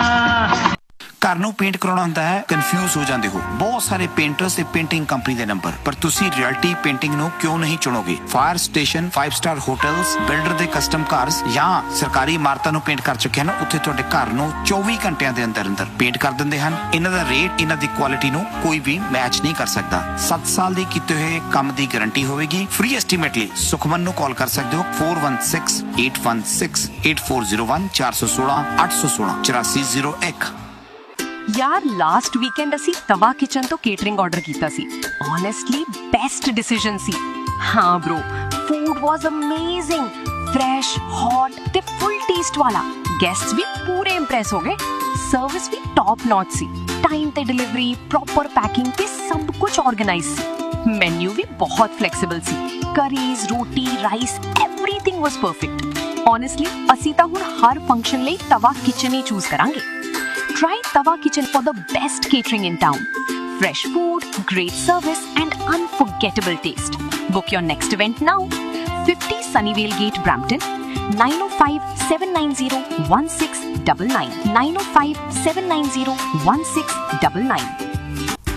ਘਰ ਨੂੰ ਪੇਂਟ ਕਰਾਉਣਾ ਹੁੰਦਾ ਹੈ, ਕਨਫਿਊਜ਼ ਹੋ ਜਾਂਦੇ ਹੋ। ਬਹੁਤ ਸਾਰੇ ਪੇਂਟਰਸ ਤੇ ਪੇਂਟਿੰਗ ਕੰਪਨੀ ਦੇ ਨੰਬਰ, ਪਰ ਤੁਸੀਂ ਰਿਐਲਿਟੀ ਪੇਂਟਿੰਗ ਨੂੰ ਕਿਉਂ ਨਹੀਂ ਚੁਣੋਗੇ? Fire station, five star hotels, builder ਦੇ ਕਸਟਮ ਕਾਰਸ ਜਾਂ ਸਰਕਾਰੀ ਇਮਾਰਤਾਂ ਨੂੰ ਪੇਂਟ ਕਰ ਚੁੱਕੇ ਹਨ। ਉੱਥੇ ਤੁਹਾਡੇ ਘਰ ਨੂੰ ਚੌਵੀ ਘੰਟਿਆਂ ਦੇ ਅੰਦਰ ਅੰਦਰ ਪੇਂਟ ਕਰ ਦਿੰਦੇ ਹਨ। ਇਹਨਾਂ ਦਾ ਰੇਟ, ਇਹਨਾਂ ਦੀ ਕੁਆਲਿਟੀ ਨੂੰ ਕੋਈ ਵੀ ਮੈਚ ਨਹੀਂ ਕਰ ਸਕਦਾ। ਸੱਤ ਸਾਲ ਦੀ ਕੀਤੇ ਹੋਏ ਕੰਮ ਦੀ ਗਾਰੰਟੀ ਹੋਵੇਗੀ। ਫ੍ਰੀ ਐਸਟੀਮੇਟ ਲਈ ਸੁਖਮਨ ਨੂੰ ਕਾਲ ਕਰ ਸਕਦੇ ਹੋ four one six eight one six eight four zero one चार सौ सोलह आठ सौ सोलह चौरासी जीरो एक। यार लास्ट वीकेंड असी तवा किचन तो केटरिंग ऑर्डर कीता सी। ऑनेस्टली बेस्ट डिसीजन सी। हाँ bro, food was amazing, fresh, hot ते फुल टेस्ट वाला। गेस्ट्स भी पूरे इंप्रेस हो गए। सर्विस भी टॉप नॉच सी। टाइम ते डिलीवरी, प्रॉपर पैकिंग ते सब कुछ ऑर्गेनाइज सी। मेन्यू भी बहुत flexible C. Curries, roti, rice, everything was perfect. Honestly असी तां हुण हर फंक्शन लई तवा किचन ही चूज करांगे। Try Tava Kitchen for the best catering in town. Fresh food, great service and unforgettable taste. Book your next event now. fifty Sunnyvale Gate, Brampton. nine oh five, seven nine zero, one six nine nine. nine oh five, seven nine zero, one six nine nine.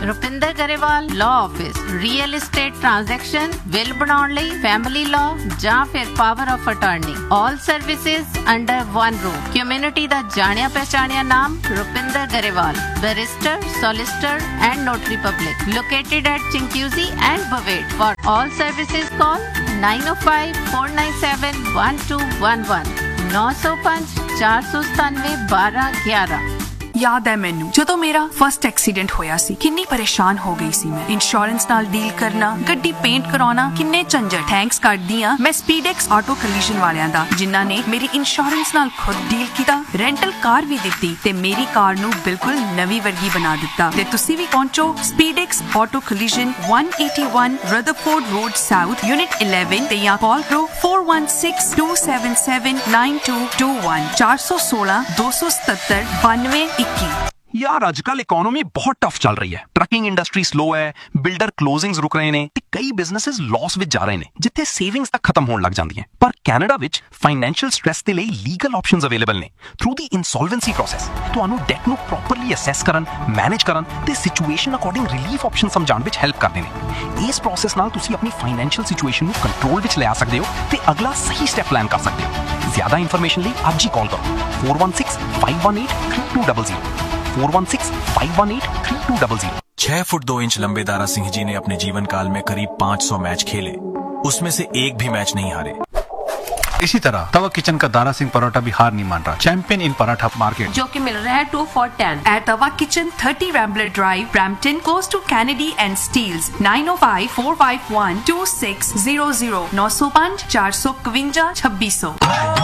Rupinder Grewal law office real estate transaction will ਬਣਾਉਣ ਲਈ ਫੈਮਿਲੀ ਲਾਅ ਜਾਂ ਫਿਰ power of attorney all services under one roof community ਦਾ ਜਾਣਿਆ ਪਛਾਣਿਆ ਨਾਮ Rupinder Grewal barrister solicitor and notary public located at ਚਿੰਕਿਊਜ਼ੀ and ਬਵੇਟ for all services call nine oh five four nine seven one two one one nine oh five four seven seven one two one one ਯਾਦ ਹੈ ਮੈਨੂੰ ਜਦੋਂ ਮੇਰਾ ਫਰਸਟ ਐਕਸੀਡੈਂਟ ਹੋਇਆ ਸੀ ਕਿੰਨੀ ਪਰੇਸ਼ਾਨ ਹੋ ਗਈ ਸੀ ਮੈਂ ਇੰਸ਼ੋਰੈਂਸ ਨਾਲ ਡੀਲ ਕਰਨਾ ਗੱਡੀ ਪੇਂਟ ਕਰਾਉਣਾ ਕਿੰਨੇ ਝੰਜਟ ਥੈਂਕਸ ਕਰਦੀ ਆ ਮੈਂ ਸਪੀਡੈਕਸ ਆਟੋ ਕਲੀਜਨ ਵਾਲਿਆਂ ਦਾ ਜਿਨ੍ਹਾਂ ਨੇ ਮੇਰੀ ਇੰਸ਼ੋਰੈਂਸ ਨਾਲ ਖੁਦ ਡੀਲ ਕੀਤਾ ਰੈਂਟਲ ਕਾਰ ਵੀ ਦਿੱਤੀ ਤੇ ਮੇਰੀ ਕਾਰ ਨੂੰ ਬਿਲਕੁਲ ਨਵੀਂ ਵਰਗੀ ਬਣਾ ਦਿੱਤਾ ਤੇ ਤੁਸੀਂ ਵੀ ਪਹੁੰਚੋ ਸਪੀਡੈਕਸ auto ਕਲੀਜਨ one eighty-one Rutherford Road South Unit eleven ਤੇ ਜਾਂ ਕਾਲ ਕਰੋ four one six two seven seven nine two two one four one six two seven seven two one यार आजकल इकोनॉमी बहुत टफ चल रही है ट्रकिंग इंडस्ट्री स्लो है बिल्डर क्लोजिंग्स रुक रहे ने ते कई बिजनेसेस लॉस विच जा रहे ने जिथे सेविंग्स तक खत्म होने लग जांदी हैं पर कनाडा विच फाइनेंशियल स्ट्रेस दे लई लीगल ऑप्शंस अवेलेबल ने थ्रू दी इंसॉल्वेंसी प्रोसेस ਤੁਹਾਨੂੰ ਡੈਟ ਨੂੰ ਪ੍ਰੋਪਰਲੀ ਅਸੈਸ ਕਰਨ ਮੈਨੇਜ ਕਰਨ ਤੇ ਸਿਚੁਏਸ਼ਨ ਅਕੋਰਡਿੰਗ ਰਿਲੀਫ ਆਪਸ਼ਨ ਸਮਝਾਉਣ ਵਿੱਚ ਹੈਲਪ ਕਰਦੇ ਨੇ ਇਸ ਪ੍ਰੋਸੈਸ ਨਾਲ ਤੁਸੀਂ ਆਪਣੀ ਫਾਈਨੈਂਸ਼ੀਅਲ ਸਿਚੁਏਸ਼ਨ ਨੂੰ ਕੰਟਰੋਲ ਵਿੱਚ ਲਿਆ ਸਕਦੇ ਹੋ ਤੇ ਅਗਲਾ ਸਹੀ ਸਟੈਪ ਪਲਾਨ ਕਰ ਸਕਦੇ ਹੋ ਜ਼ਿਆਦਾ ਇਨਫੋਰਮੇਸ਼ਨ ਲਈ ਅੱਜ ਹੀ ਕਾਲ ਕਰੋ four one six five one eight three two zero zero four one six five one eight three two zero zero छह फुट दो इंच लंबे दारा सिंह जी ने अपने जीवन काल में करीब पाँच सौ मैच खेले उसमें से एक भी मैच नहीं हारे इसी तरह तवा किचन का दारा सिंह पराठा भी हार नहीं मान रहा चैंपियन इन पराठा मार्केट जो कि मिल रहा है two for ten at Tava Kitchen thirty Rambler Drive Brampton close to Kennedy and Steeles nine oh five four five one two six zero zero nine oh five four five one six two six zero